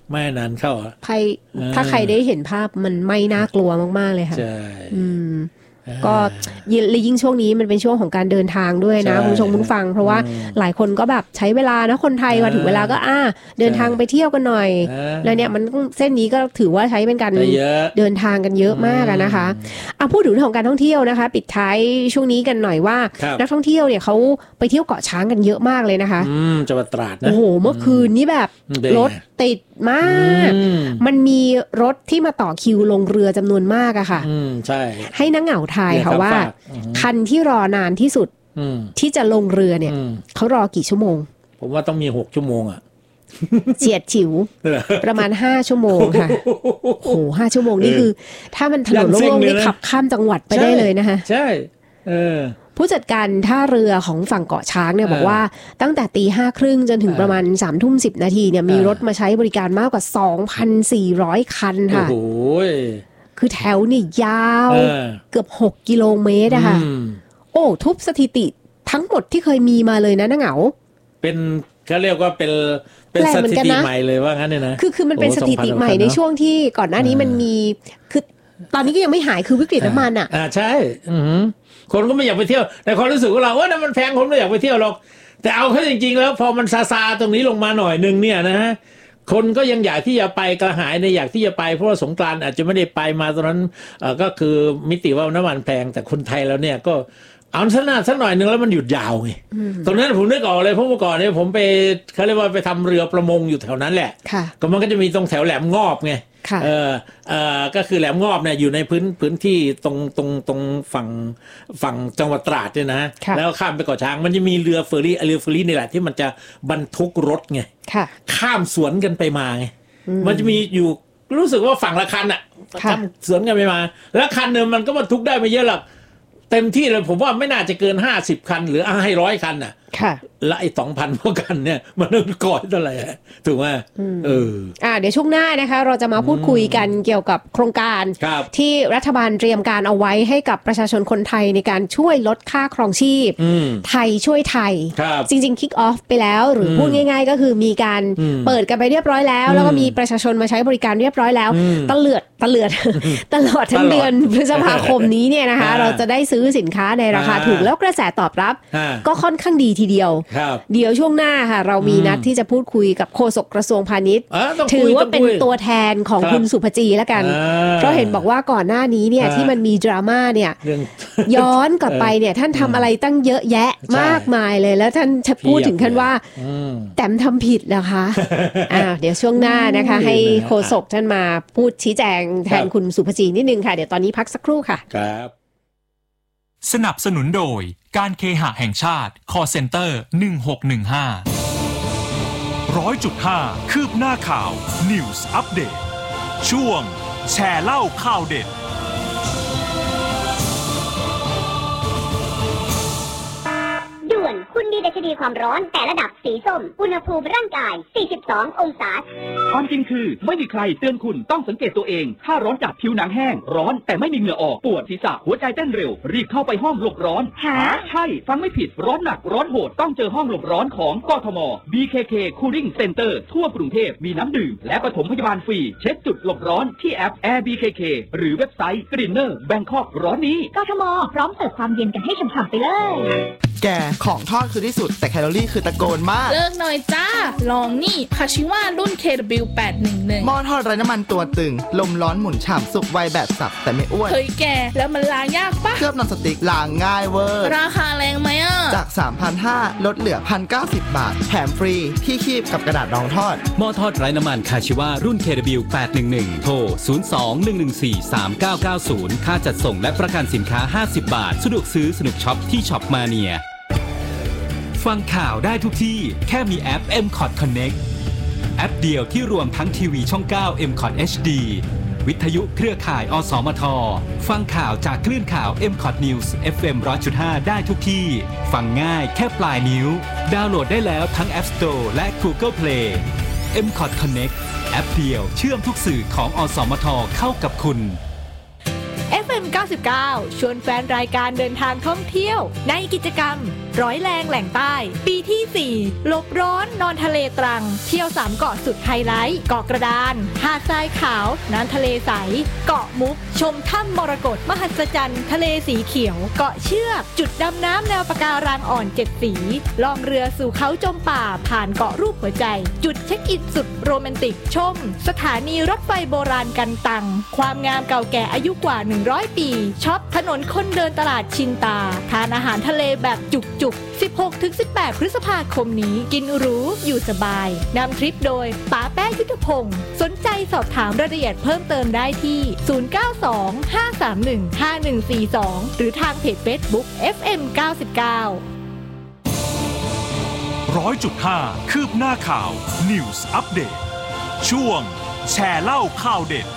ไม่นานเข้าใครถ้าใครได้เห็นภาพมันไม่น่ากลัวมากๆเลยค่ะใช่ก็ยิ่งช่วงนี้มันเป็นช่วงของการเดินทางด้วยนะคุณผู้ชมคุณฟังเพราะว่าหลายคนก็แบบใช้เวลานะคนไทยมาถึงเวลาก็อ่าเดินทางไปเที่ยวกันหน่อยแล้วเนี่ยมันเส้นนี้ก็ถือว่าใช้เป็นการเดินทางกันเยอะมากนะคะอ่ะพูดถึงเรื่องของการท่องเที่ยวนะคะปิดท้ายช่วงนี้กันหน่อยว่านักท่องเที่ยวเนี่ยเขาไปเที่ยวเกาะช้างกันเยอะมากเลยนะคะอืมจังหวัดตราดนะโอ้โหเมื่อคืนนี้แบบรถติดมากมันมีรถที่มาต่อคิวลงเรือจำนวนมากอะค่ะอืมใช่ให้นักเหงาทายค่ะว่าคันที่รอนานที่สุดที่จะลงเรือเนี่ยเขารอกี่ชั่วโมงผมว่าต้องมีหกชั่วโมงอะเฉียดฉิวประมาณห้าชั่วโมงค่ะโอ้โหห้าชั่วโมงนี่คือถ้ามันถนนโล่งๆนี่ขับข้ามจังหวัดไปได้เลยนะคะใช่เออผู้จัดการท่าเรือของฝั่งเกาะช้างเนี่ยบอกว่าตั้งแต่ตีห้าครึ่งจนถึงประมาณสามทุ่มสิบนาทีเนี่ยมีรถมาใช้บริการมากกว่า สองพันสี่ร้อย คันค่ะโอ้โหคือแถวนี่ยาวเกือบหกกิโลเมตรอะค่ะโอ้ทุบสถิติทั้งหมดที่เคยมีมาเลยนะน้าเหงาเป็นเขาเรียกว่าเป็นเป็นสถิติใหม่เลยว่างั้นเนี่ยนะคือคือมันเป็นสถิติใหม่ในช่วงที่ก่อนหน้านี้มันมีคือตอนนี้ก็ยังไม่หายคือวิกฤตน้ำมันอ่ะอ่าใช่คนก็ไม่อยากไปเที่ยวแต่ความรู้สึกของเราว่ามันแพงคนไม่อยากไปเที่ยวหรอกแต่เอาเข้าจริงๆแล้วพอมันซาซาตรงนี้ลงมาหน่อยนึงเนี่ยนะฮะคนก็ยังอยากที่จะไปกระหายในอยากที่จะไปเพราะว่าสงกรานต์อาจจะไม่ได้ไปมาตอนนั้นก็คือมิติว่าน้ำมันแพงแต่คนไทยแล้วเนี่ยก็เอาสักหน่อยสักหน่อยนึงแล้วมันหยุดยาวไงตรงนั้นผมนึกออกเลยเพราะเมื่อก่อนเนี่ยผมไปเขาเรียกว่าไปทำเรือประมงอยู่แถวนั้นแหละก็มันก็จะมีตรงแถวแหลมงอบไงเออเออก็คือแหลมงอบเนี่ยอยู่ในพื้นพื้นที่ตรงตรงตรงฝั่งฝั่งจังหวัดตราดเนี่ยนะแล้วข้ามไปเกาะช้างมันจะมีเรือเฟอร์รี่เรือเฟอร์รี่นี่แหละที่มันจะบรรทุกรถไงข้ามสวนกันไปมาไงมันจะมีอยู่รู้สึกว่าฝั่งละคันอ่ะข้ามสวนกันไปมาแล้วคันนึงมันก็บรรทุกได้ไม่เยอะหรอกเต็มที่เลยผมว่าไม่น่าจะเกินห้าสิบคันหรือให้ร้อยคันน่ะค่ะและไอ้สองพันพวกกันเนี่ยมันก่อยเท่าไหร่ถูกไหมเอออ่าเดี๋ยวช่วงหน้านะคะเราจะมาพูดคุยกันเกี่ยวกับโครงการที่รัฐบาลเตรียมการเอาไว้ให้กับประชาชนคนไทยในการช่วยลดค่าครองชีพไทยช่วยไทยจริงๆคิกออฟไปแล้วหรือพูดง่ายๆก็คือมีการเปิดกันไปเรียบร้อยแล้วแล้วก็มีประชาชนมาใช้บริการเรียบร้อยแล้วตะเลือดตะเลือดตลอดทั้งเดือนพฤษภาคมนี้เนี่ยนะคะเราจะได้ซื้อสินค้าในราคาถูกแล้วกระแสตอบรับก็ค่อนข้างดีทีเดียวเดี๋ยวช่วงหน้าค่ะเรามีนัดที่จะพูดคุยกับโฆษกกระทรวงพาณิชย์ถือว่าเป็นตัวแทนของคุณสุภจีแล้วกันเพราะเห็นบอกว่าก่อนหน้านี้เนี่ยที่มันมีดราม่าเนี่ยย้อนกลับไปเนี่ยท่านทำอะไรตั้งเยอะแยะมากมายเลยแล้วท่านจะพูดถึงขั้นว่าแต้มทำผิดนะคะอ่าเดี๋ยวช่วงหน้านะคะให้โฆษกท่านมาพูดชี้แจงแทนคุณสุภจีนิดนึงค่ะเดี๋ยวตอนนี้พักสักครู่ค่ะครับสนับสนุนโดยการเคหะแห่งชาติ Call Center หนึ่งหกหนึ่งห้า ร้อยจุดห้า คืบหน้าข่าว News Update ช่วงแชร์เล่าข่าวเด็ดด่วนคุณมีดัชนีความร้อนแต่ระดับสีส้มอุณหภูมิร่างกายสี่สิบสององศาความจริงคือไม่มีใครเตือนคุณต้องสังเกตตัวเองถ้าร้อนจัดผิวหนังแห้งร้อนแต่ไม่มีเหงื่อออกปวดศีรษะหัวใจเต้นเร็วรีบเข้าไปห้องหลบร้อนฮะใช่ฟังไม่ผิดร้อนหนักร้อนโหดต้องเจอห้องหลบร้อนของกทม บี เค เค Cooling Center ทั่วกรุงเทพมีน้ำดื่มและปฐมพยาบาลฟรีเช็คจุดหลบร้อนที่แอป Air บี เค เค หรือเว็บไซต์ Greener Bangkok ร้อนนี้กทมพร้อมเสิร์ฟความเย็นกันให้ฉ่ำๆไปเลยแกของทอดคือที่สุดแต่แคลอรี่คือตะโกนมากเลิกหน่อยจ้าลองนี่คาชิวารุ่น เค ดับเบิลยู แปดหนึ่งหนึ่งหม้อทอดไร้น้ำมันตัวตึงลมร้อนหมุนฉ่ำสุกไวแบบสับแต่ไม่อ้วนเฮ้ยแกแล้วมันล้างยากปะเคลือบนอนสติ๊กล้างง่ายเวอร์ราคาแรงไหมอ่ะจาก สามพันห้าร้อย ลดเหลือ หนึ่งพันเก้าสิบ บาทแถมฟรีที่คีบกับกระดาษรองทอดหม้อทอดไร้น้ำมันคาชิวารุ่น เค ดับเบิลยู แปดหนึ่งหนึ่ง โทรศูนย์ สอง หนึ่ง หนึ่ง สี่ สาม เก้า เก้า ศูนย์ค่าจัดส่งและประกันสินค้าห้าสิบบาทสะดวกซื้อสนุกช็อปที่ช็อปมาเนียฟังข่าวได้ทุกที่แค่มีแอป เอ็ม คอท Connect แอปเดียวที่รวมทั้งทีวีช่อง เก้า เอ็ม คอท เอช ดี วิทยุเครือข่าย อสมท ฟังข่าวจากคลื่นข่าว เอ็ม คอท News เอฟ เอ็ม หนึ่งร้อยจุดห้า ได้ทุกที่ฟังง่ายแค่ปลายนิ้วดาวน์โหลดได้แล้วทั้ง App Store และ Google Play เอ็ม คอท Connect แอปเดียวเชื่อมทุกสื่อของอสมทเข้ากับคุณเอฟ เอ็ม เก้าสิบเก้า ชวนแฟนรายการเดินทางท่องเที่ยวในกิจกรรมร้อยแรงแหล่งใต้ปีที่สี่หลบร้อนนอนทะเลตรังเที่ยวสามเกาะสุดไฮไลท์เกาะกระดานหาดทรายขาวน้ำทะเลใสเกาะมุกชมถ้ำมรกตมหัศจรรย์ทะเลสีเขียวเกาะเชือกจุดดำน้ำแนวปะการังอ่อนเจ็ดสีล่องเรือสู่เขาจมป่าผ่านเกาะรูปหัวใจจุดเช็คอินสุดโรแมนติกชมสถานีรถไฟโบราณกันตังความงามเก่าแก่อายุกว่าหนึ่งร้อยปีช็อปถนนคนเดินตลาดชินตาทานอาหารทะเลแบบจุกๆ สิบหกถึงสิบแปด พฤษภาคมนี้กินหรูอยู่สบายนำทริปโดยป๋าแป้งยุทธพงศ์สนใจสอบถามรายละเอียดเพิ่มเติมได้ที่ศูนย์ เก้า สอง ห้า สาม หนึ่ง ห้า หนึ่ง สี่ สองหรือทางเพจ Facebook เอฟ เอ็ม เก้าสิบเก้าร้อยจุดห้า คืบหน้าข่าว News Update ช่วงแชร์เล่าข่าวเด็ด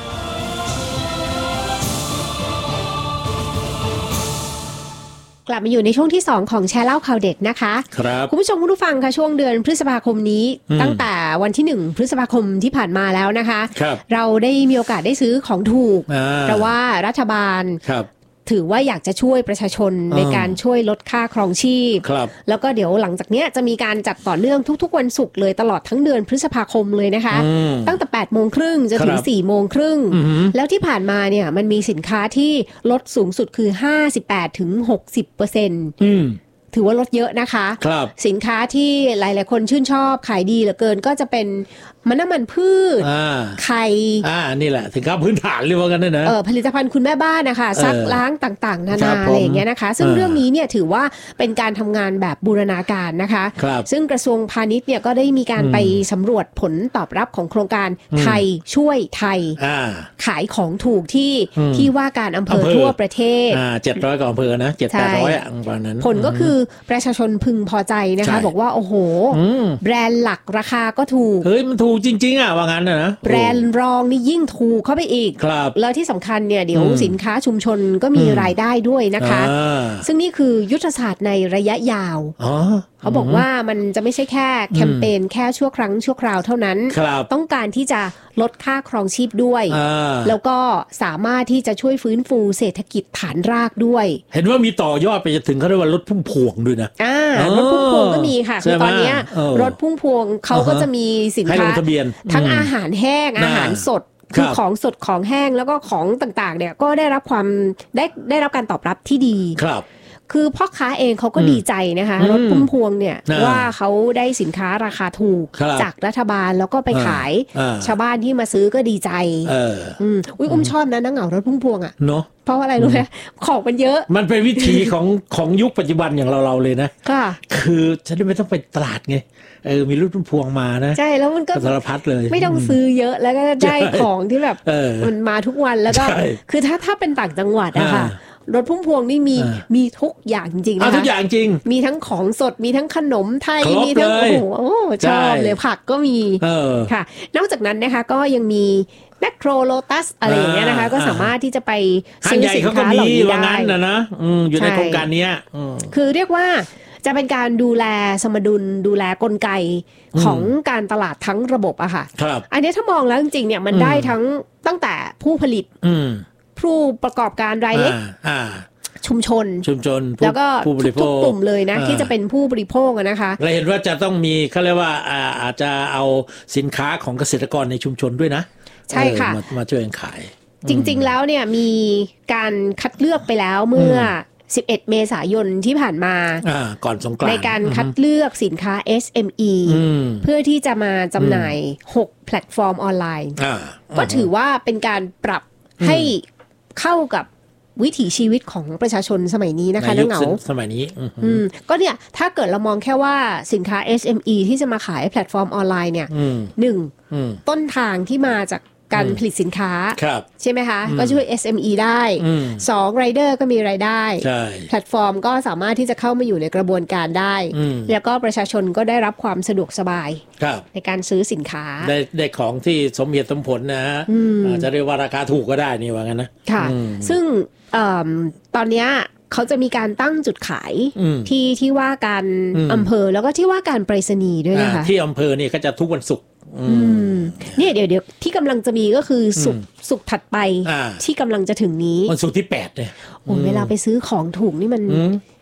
กลับมาอยู่ในช่วงที่สองของแชร์เล่าข่าวเด็ดนะคะครับคุณผู้ชมคุณผู้ฟังคะช่วงเดือนพฤษภาคมนี้ตั้งแต่วันที่หนึ่งพฤษภาคมที่ผ่านมาแล้วนะคะเราได้มีโอกาสได้ซื้อของถูกเพราะว่ารัฐบาลถือว่าอยากจะช่วยประชาชนในการช่วยลดค่าครองชีพแล้วก็เดี๋ยวหลังจากนี้จะมีการจัดต่อเนื่องทุกๆวันศุกร์เลยตลอดทั้งเดือนพฤษภาคมเลยนะคะตั้งแต่แปดโมงครึ่งจนถึงสี่โมงครึ่งแล้วที่ผ่านมาเนี่ยมันมีสินค้าที่ลดสูงสุดคือ ห้าสิบแปดถึงหกสิบเปอร์เซ็นต์ ถือว่าลดเยอะนะคะสินค้าที่หลายๆคนชื่นชอบขายดีเหลือเกินก็จะเป็นมันน้ำมันพืชไข่อ่านี่แหละสินค้าพื้นฐานเรียกว่ากันนะเออผลิตภัณฑ์คุณแม่บ้านนะคะซักล้างต่างๆนานาอะไรอย่างเงี้ยนะคะซึ่งเรื่องนี้เนี่ยถือว่าเป็นการทำงานแบบบูรณาการนะคะซึ่งกระทรวงพาณิชย์เนี่ยก็ได้มีการไปสำรวจผลตอบรับของโครงการไทยช่วยไทยขายของถูกที่ที่ว่าการอำเภอทั่วประเทศอ่าเจ็ดร้อยกว่าอำเภอนะเจ็ดแปดร้อยอ่ะประมาณนั้นผลก็คือประชาชนพึงพอใจนะคะบอกว่าโอ้โหแบรนด์หลักราคาก็ถูกเฮ้ยมันถูกจริงๆอ่ะว่างั้นนะแบรนด์รองนี่ยิ่งถูกเข้าไปอีกแล้วที่สำคัญเนี่ยเดี๋ยวสินค้าชุมชนก็มีรายได้ด้วยนะคะซึ่งนี่คือยุทธศาสตร์ในระยะยาวเขาบอกว่ามันจะไม่ใช่แค่แคมเปญแค่ชั่วครั้งชั่วคราวเท่านั้นต้องการที่จะลดค่าครองชีพด้วยแล้วก็สามารถที่จะช่วยฟื้นฟูเศรษฐกิจฐานรากด้วยเห็นว่ามีต่อยอดไปจนถึงเขาเรียกว่ารถพุ่มพวงด้วยนะอ่ารถพุ่มพวงก็มีค่ะคือตอนนี้รถพุ่มพวงเขาก็จะมีสินค้าทั้งอาหารแห้งอาหารสดคือของสดของแห้งแล้วก็ของต่างๆเนี่ยก็ได้รับความได้ได้รับการตอบรับที่ดีครับคือพ่อค้าเองเขาก็ดีใจนะคะรถพุ่มพวงเนี่ยว่าเขาได้สินค้าราคาถูกจากรัฐบาลแล้วก็ไปขายชาวบ้านที่มาซื้อก็ดีใจอืมอุ้ยอุ้มชอบนะนังเหงารถพุ่มพวงอ่ะเนาะเพราะอะไรรู้ไหมของมันเยอะมันเป็นวิธีของของยุคปัจจุบันอย่างเราเราเลยนะค่ะคือฉันไม่ต้องไปตลาดไงเออมีรถพุ่มพวงมานะใช่แล้วมันก็สารพัดเลยไม่ต้องซื้อเยอะแล้วก็ได้ของที่แบบมันมาทุกวันแล้วก็คือถ้าถ้าเป็นต่างจังหวัดอะค่ะรถพุ่มพวงนี่มีมีทุกอย่างจริงๆนะคะทุกอย่างจริงมีทั้งของสดมีทั้งขนมไทยมีทั้งโอ้โหชอบเลยผักก็มีค่ะนอกจากนั้นนะคะก็ยังมีแมคโครโลตัสอะไรอย่างเงี้ยนะคะก็สามารถที่จะไปซื้อสินค้าเหล่านี้ได้นะนะอยู่ในโครงการนี้คือเรียกว่าจะเป็นการดูแลสมดุลดูแลกลไกของการตลาดทั้งระบบอะค่ะอันนี้ถ้ามองแล้วจริงๆเนี่ยมันได้ทั้งตั้งแต่ผู้ผลิตผู้ประกอบการรายเล็กชุมชนชุมชนแล้วก็ทุกกลุ่มเลยนะที่จะเป็นผู้บริโภคนะคะเราเห็นว่าจะต้องมีเขาเรียกว่าอาจจะเอาสินค้าของเกษตรกรในชุมชนด้วยนะใช่ค่ะมาช่วยขายจริงๆแล้วเนี่ยมีการคัดเลือกไปแล้วเมื่อสิบเอ็ดเมษายนที่ผ่านมาก่อนสงกรานต์ในการคัดเลือกสินค้า เอส เอ็ม อี เพื่อที่จะมาจำหน่ายหกแพลตฟอร์มออนไลน์ก็ถือว่าเป็นการปรับให้เข้ากับวิถีชีวิตของประชาชนสมัยนี้นะคะน้องเหงาสมัยนี้ก็เนี่ยถ้าเกิดเรามองแค่ว่าสินค้า เอส เอ็ม อี ที่จะมาขายแพลตฟอร์มออนไลน์เนี่ยหนึ่งต้นทางที่มาจากการผลิตสินค้าใช่ไหมคะก็ช่วย เอส เอ็ม อี ได้สองไรเดอร์ก็มีรายได้แพลตฟอร์มก็สามารถที่จะเข้ามาอยู่ในกระบวนการได้แล้วก็ประชาชนก็ได้รับความสะดวกสบายในการซื้อสินค้าได้ได้ของที่สมเหตุสมผลนะฮะจะเรียกว่าราคาถูกก็ได้นี่ว่างั้นนะค่ะซึ่งตอนนี้เขาจะมีการตั้งจุดขายที่ที่ว่าการอำเภอแล้วก็ที่ว่าการไปรษณีย์ด้วยนะคะที่อำเภอเนี่ยก็จะทุกวันศุกร์เนี่ยเดี๋ยวเดี๋ยวที่กำลังจะมีก็คือศุกร์ศุกร์ถัดไปที่กำลังจะถึงนี้วันศุกร์ที่แปดเนี่ยโอ้เวลาไปซื้อของถูกนี่มัน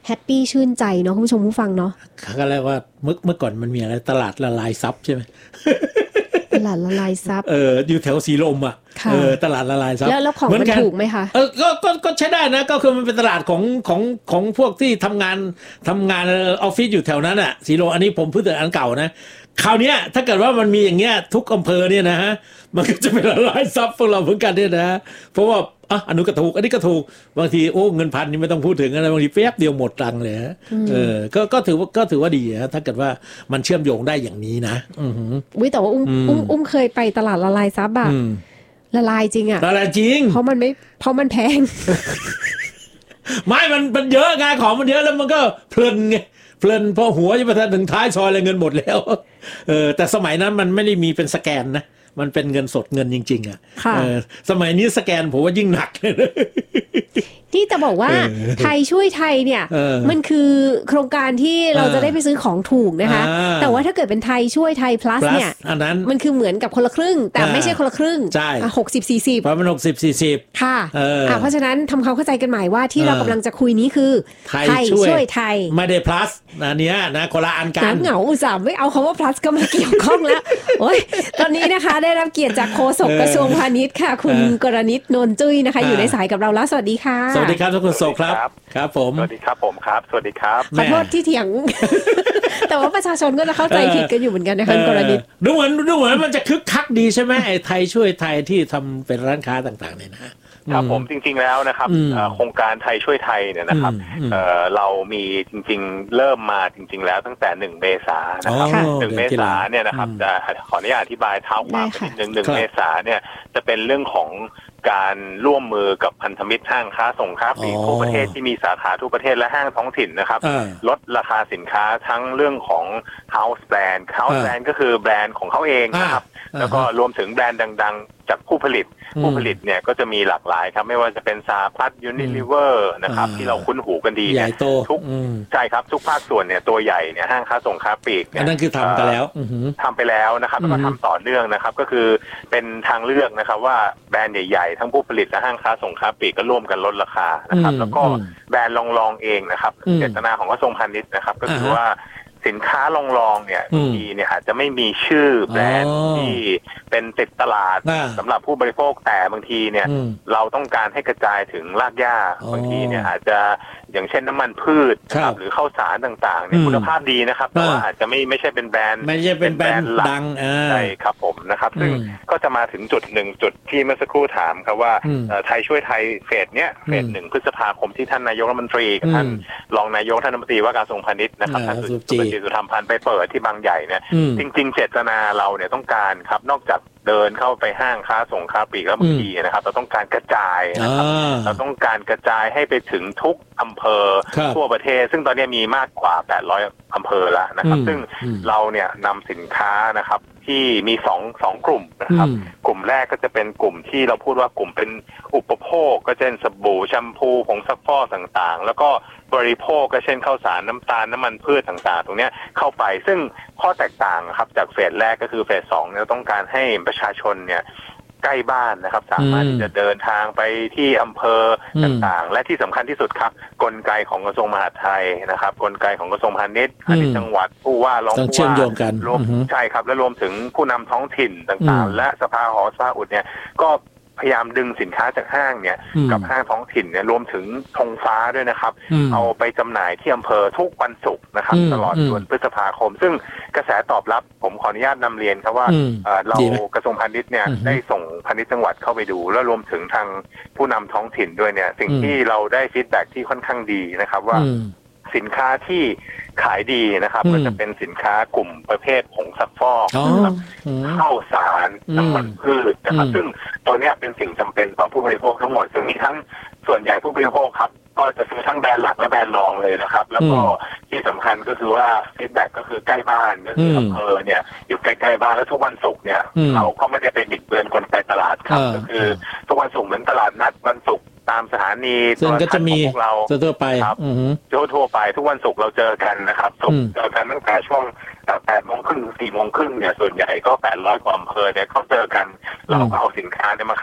แฮปปี้ชื่นใจเนาะคุณผู้ชมผู้ฟังเนาะเขาเรียกว่าเมื่อเมื่อก่อนมันมีอะไรตลาดละลายซับใช่ไหมตลาดละลายซับเอออยู่แถวสีลมอ่ะเออตลาดละลายซับแล้วแล้วของมันถูกไหมคะเออก็ก็ก็ใช้ได้นะก็คือมันเป็นตลาดของของของพวกที่ทำงานทำงานออฟฟิศอยู่แถวนั้นอ่ะสีลมอันนี้ผมพูดถึงอันเก่านะคราวนี้ถ้าเกิดว่ามันมีอย่างเงี้ยทุกอำเภอเนี่ยนะฮะมันก็จะเป็นละลายซับพวกเราเหมือนกันเนี่ยนะเพราะว่าอ่ะอันนู้นก็ถูกอันนี้ก็ถูกบางทีโอ้เงินพันนี่ไม่ต้องพูดถึงอะไรบางทีแป๊บเดียวหมดตังค์เลยฮะเออก็ก็ถือว่าก็ถือว่าดีนะถ้าเกิดว่ามันเชื่อมโยงได้อย่างนี้นะอือหืออุ้ยแต่ว่าอุ้มอุ้มอุ้มเคยไปตลาดละลายซับอะละลายจริงอะละลายจริงเพราะมันไม่เพราะมันแพงไม่มันมันเยอะไงของมันเยอะแล้วมันก็เพลินไงเพลินพอหัวจะไปถึงท้ายซอยเลยเงินหมดแล้วเออแต่สมัยนั้นมันไม่ได้มีเป็นสแกนนะมันเป็นเงินสดเงินจริงๆอ่ะสมัยนี้สแกนผมว่ายิ่งหนักเลยที่จะบอกว่าไทยช่วยไทยเนี่ยมันคือโครงการที่เราจะได้ไปซื้อของถูกนะคะแต่ว่าถ้าเกิดเป็นไทยช่วยไทย plus เนี่ยมันคือเหมือนกับคนละครึ่งแต่ไม่ใช่คนละครึ่งหกสิบสี่สิบเพราะมันหกสิบสี่สิบค่ะเพราะฉะนั้นทำความเข้าใจกันใหม่ว่าที่เรากำลังจะคุยนี้คือไทยช่วยไทยไม่ได้ plus นะเนี้ยนะคนละอันกันเหงาอุตส่าห์ไม่เอาคำว่า plus ก็มาเกี่ยวข้องแล้วโอ้ยตอนนี้นะคะได้รับเกียรติจากโฆษกกระทรวงพาณิชย์ค่ะคุณกรณิตนนจุ้ยนะคะอยู่ในสายกับเราแล้วสวัสดีค่ะสวัสดีครับทุกคนโซครับครับผมสวัสดีครับผมครับสวัสดีครับขอโทษที่เถียง แต่ว่าประชาชนก็จะเข้าใจผิดกันอยู่เหมือนกันนะคะกรณีดูเหมือนดูเหมือนมันจะคึกคักดีใช่ไหมไอ้ไทยช่วยไทยที่ทำเป็นร้านค้าต่างๆเนี่ยนะครับผมจริงๆแล้วนะครับโครงการไทยช่วยไทยเนี่ยนะครับเรามีจริงๆเริ่มมาจริงๆแล้วตั้งแต่หนึ่งเมษายนนะครับหนึ่งเมษายนเนี่ยนะครับจะขออนุญาตอธิบายเท้าความนิดนึงหนึ่งเมษายนเนี่ยจะเป็นเรื่องของการร่วมมือกับพันธมิตรห้างค้าส่งค้าปลีกทั่วประเทศที่มีสาขาทั่วประเทศและห้างท้องถิ่นนะครับลดราคาสินค้าทั้งเรื่องของ house brand house brand ก็คือแบรนด์ของเขาเองนะครับแล้วก็รวมถึงแบรนด์ดังๆจากผู้ผลิตผู้ผลิตเนี่ยก็จะมีหลากหลายครับไม่ว่าจะเป็นซาพัทยูนิลิเวอร์นะครับที่เราคุ้นหูกันดีเนี่ยทุกใช่ครับทุกภาคส่วนเนี่ยตัวใหญ่เนี่ยห้างค้าส่งค้าปลีกเนี่ยนั่นคือทำกันแล้วทำไปแล้วนะครับแล้วก็ทำต่อเนื่องนะครับก็คือเป็นทางเลือกนะครับว่าแบรนด์ใหญ่ๆทั้งผู้ผลิตและห้างค้าส่งค้าปลีกก็ร่วมกันลดราคานะครับแล้วก็แบรนด์ลองๆเองนะครับเจตนาของกระทรวงพาณิชย์นะครับก็คือว่าสินค้าลองๆเนี่ยบางทีเนี่ยอาจจะไม่มีชื่อแบรนด์ที่เป็นติดตลาดสำหรับผู้บริโภคแต่บางทีเนี่ยเราต้องการให้กระจายถึงรากหญ้าบางทีเนี่ยอาจจะอย่างเช่นน้ำมันพืชนะครับหรือข้าวสารต่างๆเนี่ยคุณภาพดีนะครับแต่ว่าอาจจะไม่ไม่ใช่เป็นแบรนด์ไม่ใช่เป็นแบรนด์ดังใช่ครับผมนะครับซึ่งก็จะมาถึงจุดหนึ่งจุดที่เมื่อสักครู่ถามครับว่าไทยช่วยไทยเฟสเนี้ยเฟสหนึ่งพฤษภาคมที่ท่านนายกรัฐมนตรีกับท่านรองนายกท่านรัฐมนตรีว่าการกระทรวงพาณิชย์นะครับท่านสุจินต์สุธรรมพันธ์ไปเปิดที่บางใหญ่เนี่ยจริงๆเจตนาเราเนี่ยต้องการครับนอกจากเดินเข้าไปห้างค้าส่งค้าปลีกแล้วบางทีนะครับเราต้องการกระจายนะครับเราต้องการกระจายให้ไปถึงทุกอำเภอทั่วประเทศซึ่งตอนนี้มีมากกว่าแปดร้อยอำเภอแล้วนะครับซึ่งเราเนี่ยนำสินค้านะครับที่มีสองสองกลุ่มนะครับกลุ่มแรกก็จะเป็นกลุ่มที่เราพูดว่ากลุ่มเป็นอุปโภคก็เช่นสบู่แชมพูผงซักฟอกต่างๆแล้วก็บริโภคก็เช่นข้าวสารน้ำตาลน้ำมันพืชต่างๆตรงนี้เข้าไปซึ่งข้อแตกต่างครับจากเฟสแรกก็คือเฟสสองเนี่ยต้องการให้ประชาชนเนี่ยใกล้บ้านนะครับสามารถที่จะเดินทางไปที่อำเภอต่างๆและที่สำคัญที่สุดครับกลไกของกระทรวงมหาดไทยนะครับกลไกของกระทรวงพาณิชย์พาณิชย์จังหวัดผู้ว่ารองผู้ว่ารวมใช่ครับและรวมถึงผู้นำท้องถิ่นต่างๆและสภาหอสภาอุดเนี่ยก็พยายามดึงสินค้าจากห้างเนี่ยกับห้างท้องถิ่นเนี่ยรวมถึงธงฟ้าด้วยนะครับเอาไปจำหน่ายที่อำเภอทุกวันศุกร์นะครับตลอดเดือนพฤษภาคมซึ่งกระแสตอบรับผมขออนุญาตนำเรียนครับว่าเรากระทรวงพาณิชย์เนี่ยได้ส่งพาณิชย์จังหวัดเข้าไปดูแล้วรวมถึงทางผู้นำท้องถิ่นด้วยเนี่ยสิ่งที่เราได้ฟีดแบ็กที่ค่อนข้างดีนะครับว่าสินค้าที่ขายดีนะครับก็จะเป็นสินค้ากลุ่มประเภทผงซักฟอกนะครับข้าวสารน้ำมันพืชนะครับซึ่งตัวนี้เป็นสิ่งจำเป็นต่อผู้บริโภคทั้งหมดซึ่งมีทั้งส่วนใหญ่ผู้บริโภคครับก็จะซื้อทั้งแบรนด์หลักและแบรนด์รองเลยนะครับแล้วก็ที่สำคัญก็คือว่าฟีดแบ็กก็คือใกล้บ้านก็คืออำเภอเนี่ยอยู่ใกล้ๆบ้านแล้วทุกวันศุกร์เนี่ยเราก็ไม่ได้ไปบิดเบือนกลไกตลาดครับก็คือทุกวันศุกร์เหมือนตลาดนัดวันศุกร์ตามสถานีซึ่งก็จะมีเราทั่วไปครับทั่วไปทุกวันศุกร์เราเจอกันนะครับศุกร์เจอกันตั้งแต่ช่วงแปดโมงครึ่งสี่โมงครึ่งเนี่ยส่วนใหญ่ก็แปดร้อยกว่าอำเภอเนี่ยเขาเจอกันเราก็เอาสินค้าเนี่ยมาขายแล้ว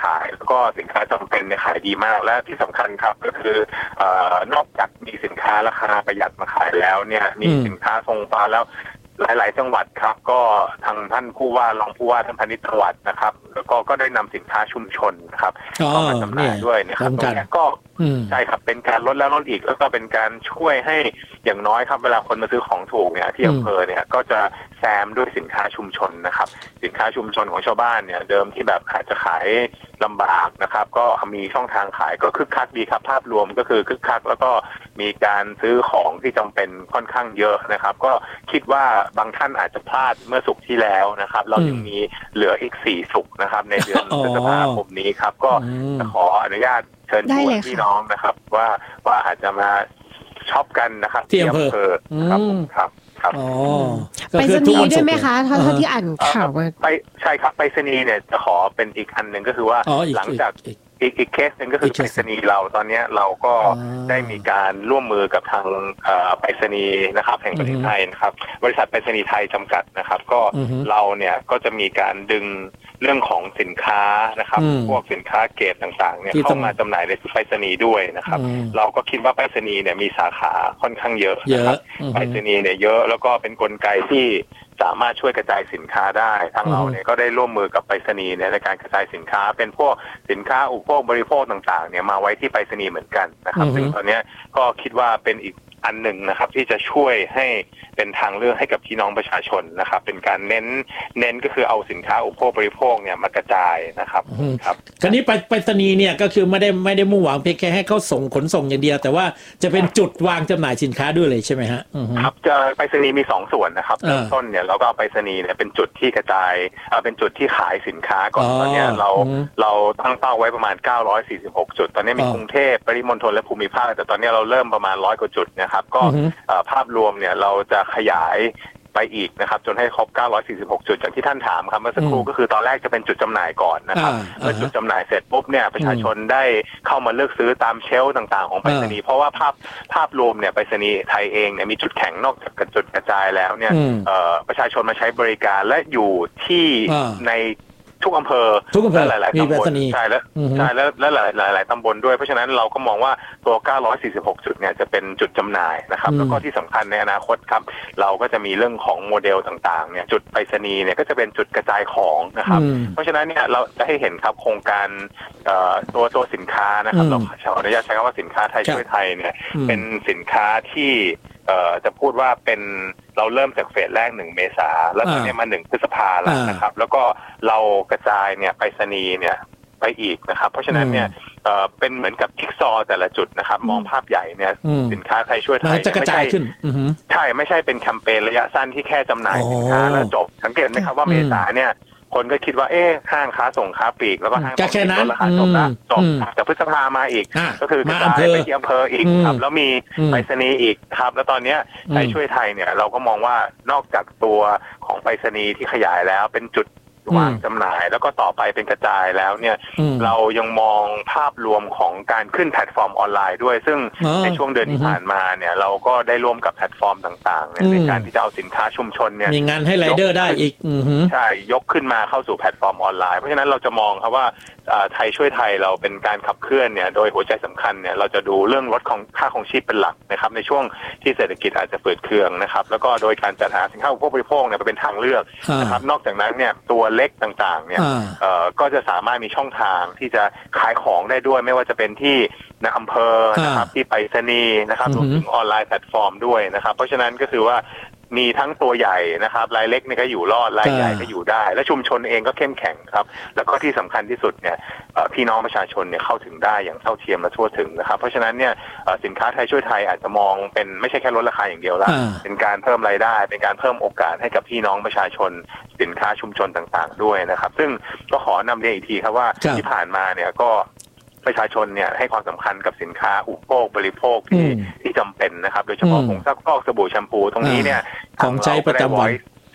ก็สินค้าจำเป็นเนี่ยขายดีมากและที่สำคัญครับก็คือเอ่อนอกจากมีสินค้าราคาประหยัดมาขายแล้วเนี่ยมีสินค้าทรงฟ้าแล้วหลายๆจังหวัดครับก็ทางท่านผู้ว่ารองผู้ว่าท่านพาณิชย์จังหวัดนะครับแล้วก็ก็ได้นำสินค้าชุมชนนะครับเข้ามาจำหน่ายด้วยนะครับตรงนี้ก็ใช่ครับเป็นการลดแล้วลดอีกแล้วก็เป็นการช่วยให้อย่างน้อยครับเวลาคนมาซื้อของถูกเนี่ยที่อำเภอเนี่ยก็จะแซมด้วยสินค้าชุมชนนะครับสินค้าชุมชนของชาวบ้านเนี่ยเดิมที่แบบอาจจะขายลำบากนะครับก็มีช่องทางขายก็คึกคักดีครับภาพรวมก็คือคึกคักแล้วก็มีการซื้อของที่จำเป็นค่อนข้างเยอะนะครับก็คิดว่าบางท่านอาจจะพลาดเมื่อศุกร์ที่แล้วนะครับเรายังมีเหลืออีกสี่ศุกร์นะครับในเดือนพฤษภาคมนี้ครับก็จะขออนุญาตเชิญชวนพี่น้องนะครับว่าว่าอาจจะมาช็อปกันนะครับที่อำเภอครับครับครับไปสนีย์ด้วยไหมคะถ้าที่อ่านข่าวมาไปใช่ครับไปสนีย์เนี่ยจะขอเป็นอีกอันหนึ่งก็คือว่าหลังจากอีกอีกเคสหนึ่งก็คือไปรษณีย์เราตอนนี้เราก็ได้มีการร่วมมือกับทางไปรษณีย์นะครับแห่งประเทศไทยนะครับบริษัทไปรษณีย์ไทยจำกัดนะครับก็เราเนี่ยก็จะมีการดึงเรื่องของสินค้านะครับพวกสินค้าเกรดต่างๆเนี่ยเข้ามาจำหน่ายในไปรษณีย์ด้วยนะครับเราก็คิดว่าไปรษณีย์เนี่ยมีสาขาค่อนข้างเยอะนะครับไปรษณีย์เนี่ยเยอะแล้วก็เป็นกลไกที่สามารถช่วยกระจายสินค้าได้ทางเราเนี่ยก็ได้ร่วมมือกับไปรษณีย์ในการกระจายสินค้าเป็นพวกสินค้าอุปโภคบริโภคต่างๆเนี่ยมาไว้ที่ไปรษณีย์เหมือนกันนะครับซึ่งตอนนี้ก็คิดว่าเป็นอีกอันหนึ่งนะครับที่จะช่วยให้เป็นทางเลือกให้กับพี่น้องประชาชนนะครับเป็นการเน้นเน้นก็คือเอาสินค้าอุปโภคบริโภคเนี่ยมากระจายนะครับครับคราวนี้ไปไปรษณีย์เนี่ยก็คือไม่ได้ไม่ได้มุ่งหวังเพียงแค่ให้เขาส่งขนส่งอย่างเดียวแต่ว่าจะเป็นจุดวางจำหน่ายสินค้าด้วยเลยใช่ไหมฮะครับจะไปรษณีย์มีสองส่วนนะครับเริ่มต้นเนี่ยเราก็เอาไปรษณีย์เนี่ยเป็นจุดที่กระจายเป็นจุดที่ขายสินค้าก่อนตอนนี้เราเราตั้งเป้าไว้ประมาณเก้าร้อยสี่สิบหกจุดตอนนี้มีกรุงเทพปริมณฑลและภูมิภาคแต่ตอนนี้เราเริ่มประมาณร้อยกว่าจุดนะครับก็ภาพรวมเนี่ยเราจะขยายไปอีกนะครับจนให้ครบเก้าร้อยสี่สิบหกจุดอย่างที่ท่านถามครับเมื่อสักครู่ก็คือตอนแรกจะเป็นจุดจำหน่ายก่อนนะครับเมื่อจุดจำหน่ายเสร็จปุ๊บเนี่ยประชาชนได้เข้ามาเลือกซื้อตามเชลฟ์ต่างๆของไปรษณีย์เพราะว่าภาพภาพรวมเนี่ยไปรษณีย์ไทยเองเนี่ยมีจุดแข็งนอกจากจุดกระจายแล้วเนี่ยประชาชนมาใช้บริการและอยู่ที่ในทุกอำเภอทุกอำเภอหลายๆตำบลใช่แล้วใช่แล้วและหลายๆหลายๆตำบลด้วยเพราะฉะนั้นเราก็มองว่าตัวเก้าร้อยสี่สิบหกจุดเนี่ยจะเป็นจุดจำหน่ายนะครับแล้วก็ที่สำคัญในอนาคตครับเราก็จะมีเรื่องของโมเดลต่างๆเนี่ยจุดไปรษณีย์เนี่ยก็จะเป็นจุดกระจายของนะครับเพราะฉะนั้นเนี่ยเราจะให้เห็นครับโครงการตัวตัวสินค้านะครับเราขออนุญาตใช้คำว่าสินค้าไทยช่วยไทยเนี่ยเป็นสินค้าที่จะพูดว่าเป็นเราเริ่มจากเฟสแรกหนึ่งเมษาแล้วตอนนี้มาหนึ่งพฤษภาแล้วนะครับแล้วก็เรากระจายเนี่ยไปรษณีย์เนี่ยไปอีกนะครับเพราะฉะนั้นเนี่ยเป็นเหมือนกับจิ๊กซอว์แต่ละจุดนะครับมองภาพใหญ่เนี่ยสินค้าไทยช่วยไทยจะกระจายขึ้นใช่ไม่ใช่เป็นแคมเปญระยะสั้นที่แค่จำหน่ายสินค้าแล้วจบสังเกตไหมครับว่าเมษาเนี่ยคนก็คิดว่าเอ๊ะห้างค้าส่งค้าปลีกแล้วก็ห้างแค่นั้นราคาจบแล้วจบแต่พฤษภามาอีกก็คือกระจายไปที่อำเภออีกครับแล้วมีไปรษณีย์อีกครับแล้วตอนนี้ไทยช่วยไทยเนี่ยเราก็มองว่านอกจากตัวของไปรษณีย์ที่ขยายแล้วเป็นจุดวางจำหน่ายแล้วก็ต่อไปเป็นกระจายแล้วเนี่ยเรายังมองภาพรวมของการขึ้นแพลตฟอร์มออนไลน์ด้วยซึ่งในช่วงเดือนที่ผ่านมาเนี่ยเราก็ได้ร่วมกับแพลตฟอร์มต่างๆในการที่จะเอาสินค้าชุมชนเนี่ยมีงานให้ไรเดอร์ได้อีกใช่ยกขึ้นมาเข้าสู่แพลตฟอร์มออนไลน์เพราะฉะนั้นเราจะมองครับว่าไทยช่วยไทยเราเป็นการขับเคลื่อนเนี่ยโดยหัวใจสำคัญเนี่ยเราจะดูเรื่องลดของค่าของชีพเป็นหลักนะครับในช่วงที่เศรษฐกิจอาจจะฝืดเคืองนะครับแล้วก็โดยการจัดหาสินค้าอุปโภคบริโภคเนี่ยเป็นทางเลือกนะครับนอกจากนั้นเนี่ยตัวเล็กต่างๆเนี่ยก็จะสามารถมีช่องทางที่จะขายของได้ด้วยไม่ว่าจะเป็นที่ในอำเภอนะครับที่ไปรษณีย์นะครับรวมถึงออนไลน์แพลตฟอร์มด้วยนะครับเพราะฉะนั้นก็คือว่ามีทั้งตัวใหญ่นะครับรายเล็กนี่ก็อยู่รอดรายใหญ่ก็อยู่ได้และชุมชนเองก็เข้มแข็งครับแล้วก็ที่สำคัญที่สุดเนี่ยพี่น้องประชาชนเนี่ยเข้าถึงได้อย่างเท่าเทียมและทั่วถึงนะครับเพราะฉะนั้นเนี่ยสินค้าไทยช่วยไทยอาจจะมองเป็นไม่ใช่แค่ลดราคาอย่างเดียวละเป็นการเพิ่มรายได้เป็นการเพิ่มโอกาสให้กับพี่น้องประชาชนสินค้าชุมชนต่างๆด้วยนะครับซึ่งก็ขอนำเรียนอีกทีครับว่าที่ผ่านมาเนี่ยก็ประชาชนเนี่ยให้ความสำคัญกับสินค้าอุปโภคบริโภคที่ที่จำเป็นนะครับโดยเฉพาะผงซักฟอกสบู่แชมพูตรงนี้เนี่ยของใช้ประจำวันใช่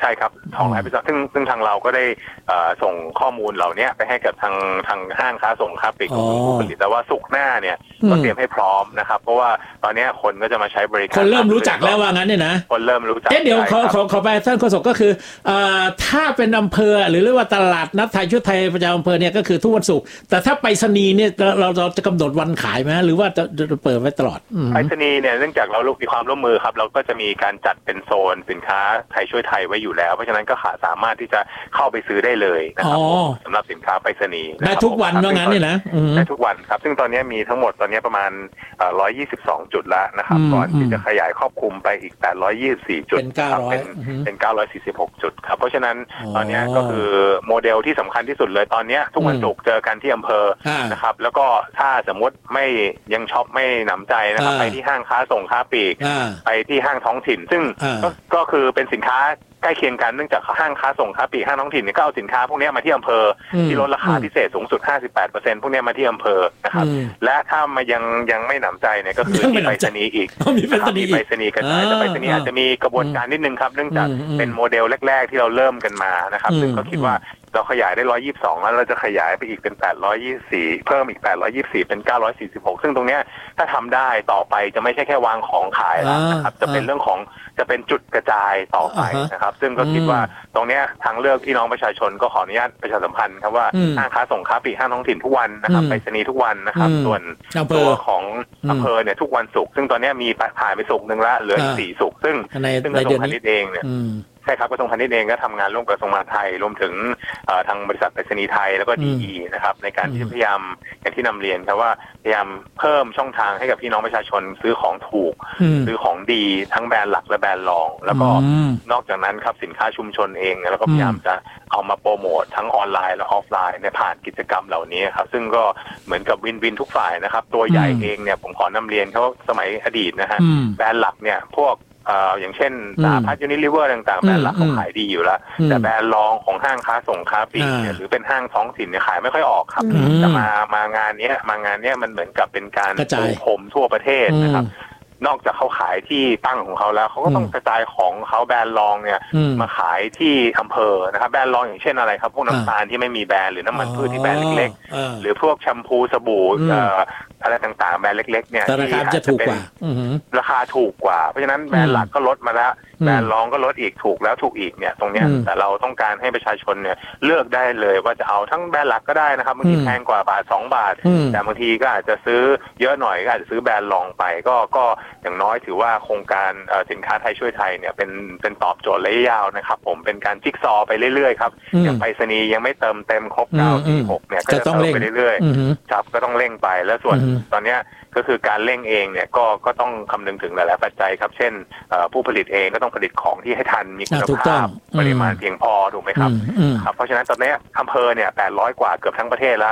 ช่ครับสองร้อยไปซึ่งซึ่งทางเราก็ได้ส่งข้อมูลเหล่านี้ไปให้กับทางทางห้างค้าส่งค้าปลีกของผู้ผลิตแต่ว่าสุกหน้าเนี่ยก็เตรียมให้พร้อมนะครับเพราะว่าตอนนี้คนก็จะมาใช้บริการคนเริ่มรู้จักแล้วว่างั้นเนี่ยนะคนเริ่มรู้จักเอ๊ะเดี๋ยวขอขอขอไปท่านโฆษกก็คือถ้าเป็นอำเภอหรือเรียกว่าตลาดนัดไทยชุดไทยประจำอำเภอเนี่ยก็คือทุกวันศุกร์แต่ถ้าไปรษณีย์เนี่ยเราเราจะกำหนดวันขายไหมหรือว่าจะจะเปิดไว้ตลอดไปรษณีย์เนี่ยเนื่องจากเรามีความร่วมมือครับเราก็จะมีการจัดเป็นโซนสินค้าไทยช่วยไทยไว้อยู่แล้วเพราะฉะนั้นก็สามารถที่จะเข้าไปซื้อได้เลยนะครับสำหรับสินค้าไปรษณีย์ได้ทุกวันว่างั้นนี่นะได้ทุกวันครับซึ่งตอนนี้มีทั้งหมดตอนนี้ประมาณหนึ่งร้อยยี่สิบสองจุดแล้วนะครับก่อนที่จะขยายครอบคลุมไปอีกแปดร้อยยี่สิบสี่จุดเป็นเก้าร้อยเป็นเก้าร้อยสี่สิบหกจุดครับเพราะฉะนั้นตอนนี้ก็คือโมเดลที่สำคัญที่สุดเลยตอนนี้ทุกวันศุกร์เจอกันที่อำเภอนะครับแล้วก็ถ้าสมมติไม่ยังช็อปไม่หนำใจนะครับไปที่ห้างค้าส่งค้าปลีกไปที่ห้างท้องถิ่นซึ่งก็คือเป็นสินค้าใกล้เคียงกันเนื่องจากห้างค้าส่งค้าปลีกห้างท้องถิ่นเนี่ยก็เอาสินค้าพวกนี้มาที่อำเภอที่ลดราคาพิเศษสูงสุด ห้าสิบแปดเปอร์เซ็นต์ พวกนี้มาที่อำเภอนะครับและถ้ามายังยังไม่หนำใจเนี่ยก็คือที่ไปรษณีย์อีกมีไปรษณีย์ไปรษณีย์กันได้แต่ไปรษณีย์อาจจะมีกระบวนการนิดนึงครับเนื่องจากเป็นโมเดลแรกๆที่เราเริ่มกันมานะครับซึ่งก็คิดว่าเราขยายได้หนึ่งร้อยยี่สิบสองแล้วเราจะขยายไปอีกเป็นแปดร้อยยี่สิบสี่เพิ่มอีกแปดร้อยยี่สิบสี่เป็นเก้าร้อยสี่สิบหกซึ่งตรงเนี้ยถ้าทำได้ต่อไปจะไม่ใช่แค่วางของขายแล้วนะครับจะเป็นเรื่องของจะเป็นจุดกระจายต่อไปนะครับซึ่งก็คิดว่าตรงเนี้ยทางเลือกพี่น้องประชาชนก็ขออนุญาตประชาสัมพันธ์ครับว่าห้างค้าส่งค้าปลีกห้างท้องถิ่นทุกวันนะครับไปรษณีย์ทุกวันนะครับส่วนตัวของอำเภอเนี่ยทุกวันศุกร์ซึ่งตอนนี้มีผ่านไปศุกร์นึงแล้วเหลืออีกสี่ศุกร์ซึ่งซึ่งกระทรวงพาณิชย์เองเนี่ยใช่ครับกระทรวงพาณิชย์เองก็ทำงานร่วมกับกระทรวงมหาดไทยรวมถึงทางบริษัทไปรษณีย์ไทยแล้วก็ ดี อี นะครับในการที่พยายามอย่างที่นำเรียนครับว่าพยายามเพิ่มช่องทางให้กับพี่น้องประชาชนซื้อของถูกซื้อของดีทั้งแบรนด์หลักและแบรนด์รองแล้วก็นอกจากนั้นครับสินค้าชุมชนเองแล้วก็พยายามจะเอามาโปรโมททั้งออนไลน์และออฟไลน์ในผ่านกิจกรรมเหล่านี้ครับซึ่งก็เหมือนกับวินวินทุกฝ่ายนะครับตัวใหญ่เองเนี่ยผมขอนำเรียนเขาสมัยอดีตนะฮะแบรนด์หลักเนี่ยพวกอย่างเช่นสหพัฒน์ยูนิลิเวอร์ต่างๆแบรนด์หลักเขาขายดีอยู่แล้วแต่แบรนด์รองของห้างค้าส่งค้าปลีกเนี่ยหรือเป็นห้างท้องถิ่นเนี่ยขายไม่ค่อยออกครับแต่มามางานนี้มางานนี้มันเหมือนกับเป็นการปูพรมทั่วประเทศนะครับนอกจากเขาขายที่ตั้งของเขาแล้วเขาก็ต้องกระจายของเขาแบรนด์รองเนี่ยมาขายที่อำเภอนะครับแบรนด์รองอย่างเช่นอะไรครับพวกน้ำตาลที่ไม่มีแบรนด์หรือน้ำมันพืชที่แบรนด์เล็กๆหรือพวกแชมพูสบู่อะไรต่างๆแบรนด์เล็กๆเนี่ยราคาจะถูกกว่าราคาถูกกว่าเพราะฉะนั้นแบรนด์หลักก็ลดมาแล้วแบรนด์รองก็ลดอีกถูกแล้วถูกอีกเนี่ยตรงเนี้ยแต่เราต้องการให้ประชาชนเนี่ยเลือกได้เลยว่าจะเอาทั้งแบรนด์หลักก็ได้นะครับบางทีแพงกว่าบาทสองบาทแต่บางทีก็อาจจะซื้อเยอะหน่อยก็อาจจะซื้อแบรนด์รองไปก็ก็อย่างน้อยถือว่าโครงการสินค้าไทยช่วยไทยเนี่ยเป็นเป็นตอบโจทย์ระยะยาวนะครับผมเป็นการจิ๊กซอว์ไปเรื่อยๆครับอย่างไปรษณีย์ยังไม่เติมเต็มครบเก้าสี่หกเนี่ยก็จะเติมไปเรื่อยๆครับก็ต้องเร่งไปแล้วส่วนตอนเนี้ยก็คือการเร่งเองเนี่ยก็ก็ต้องคำนึงถึงหลายๆปัจจัยครับเช่นผู้ผลิตเองก็ต้องผลิตของที่ให้ทันมีคุณภาพปริมาณเพียงพอถูกไหมครับครับเพราะฉะนั้นตอนนี้อำเภอเนี่ยแปดร้อยกว่าเกือบทั้งประเทศแล้ว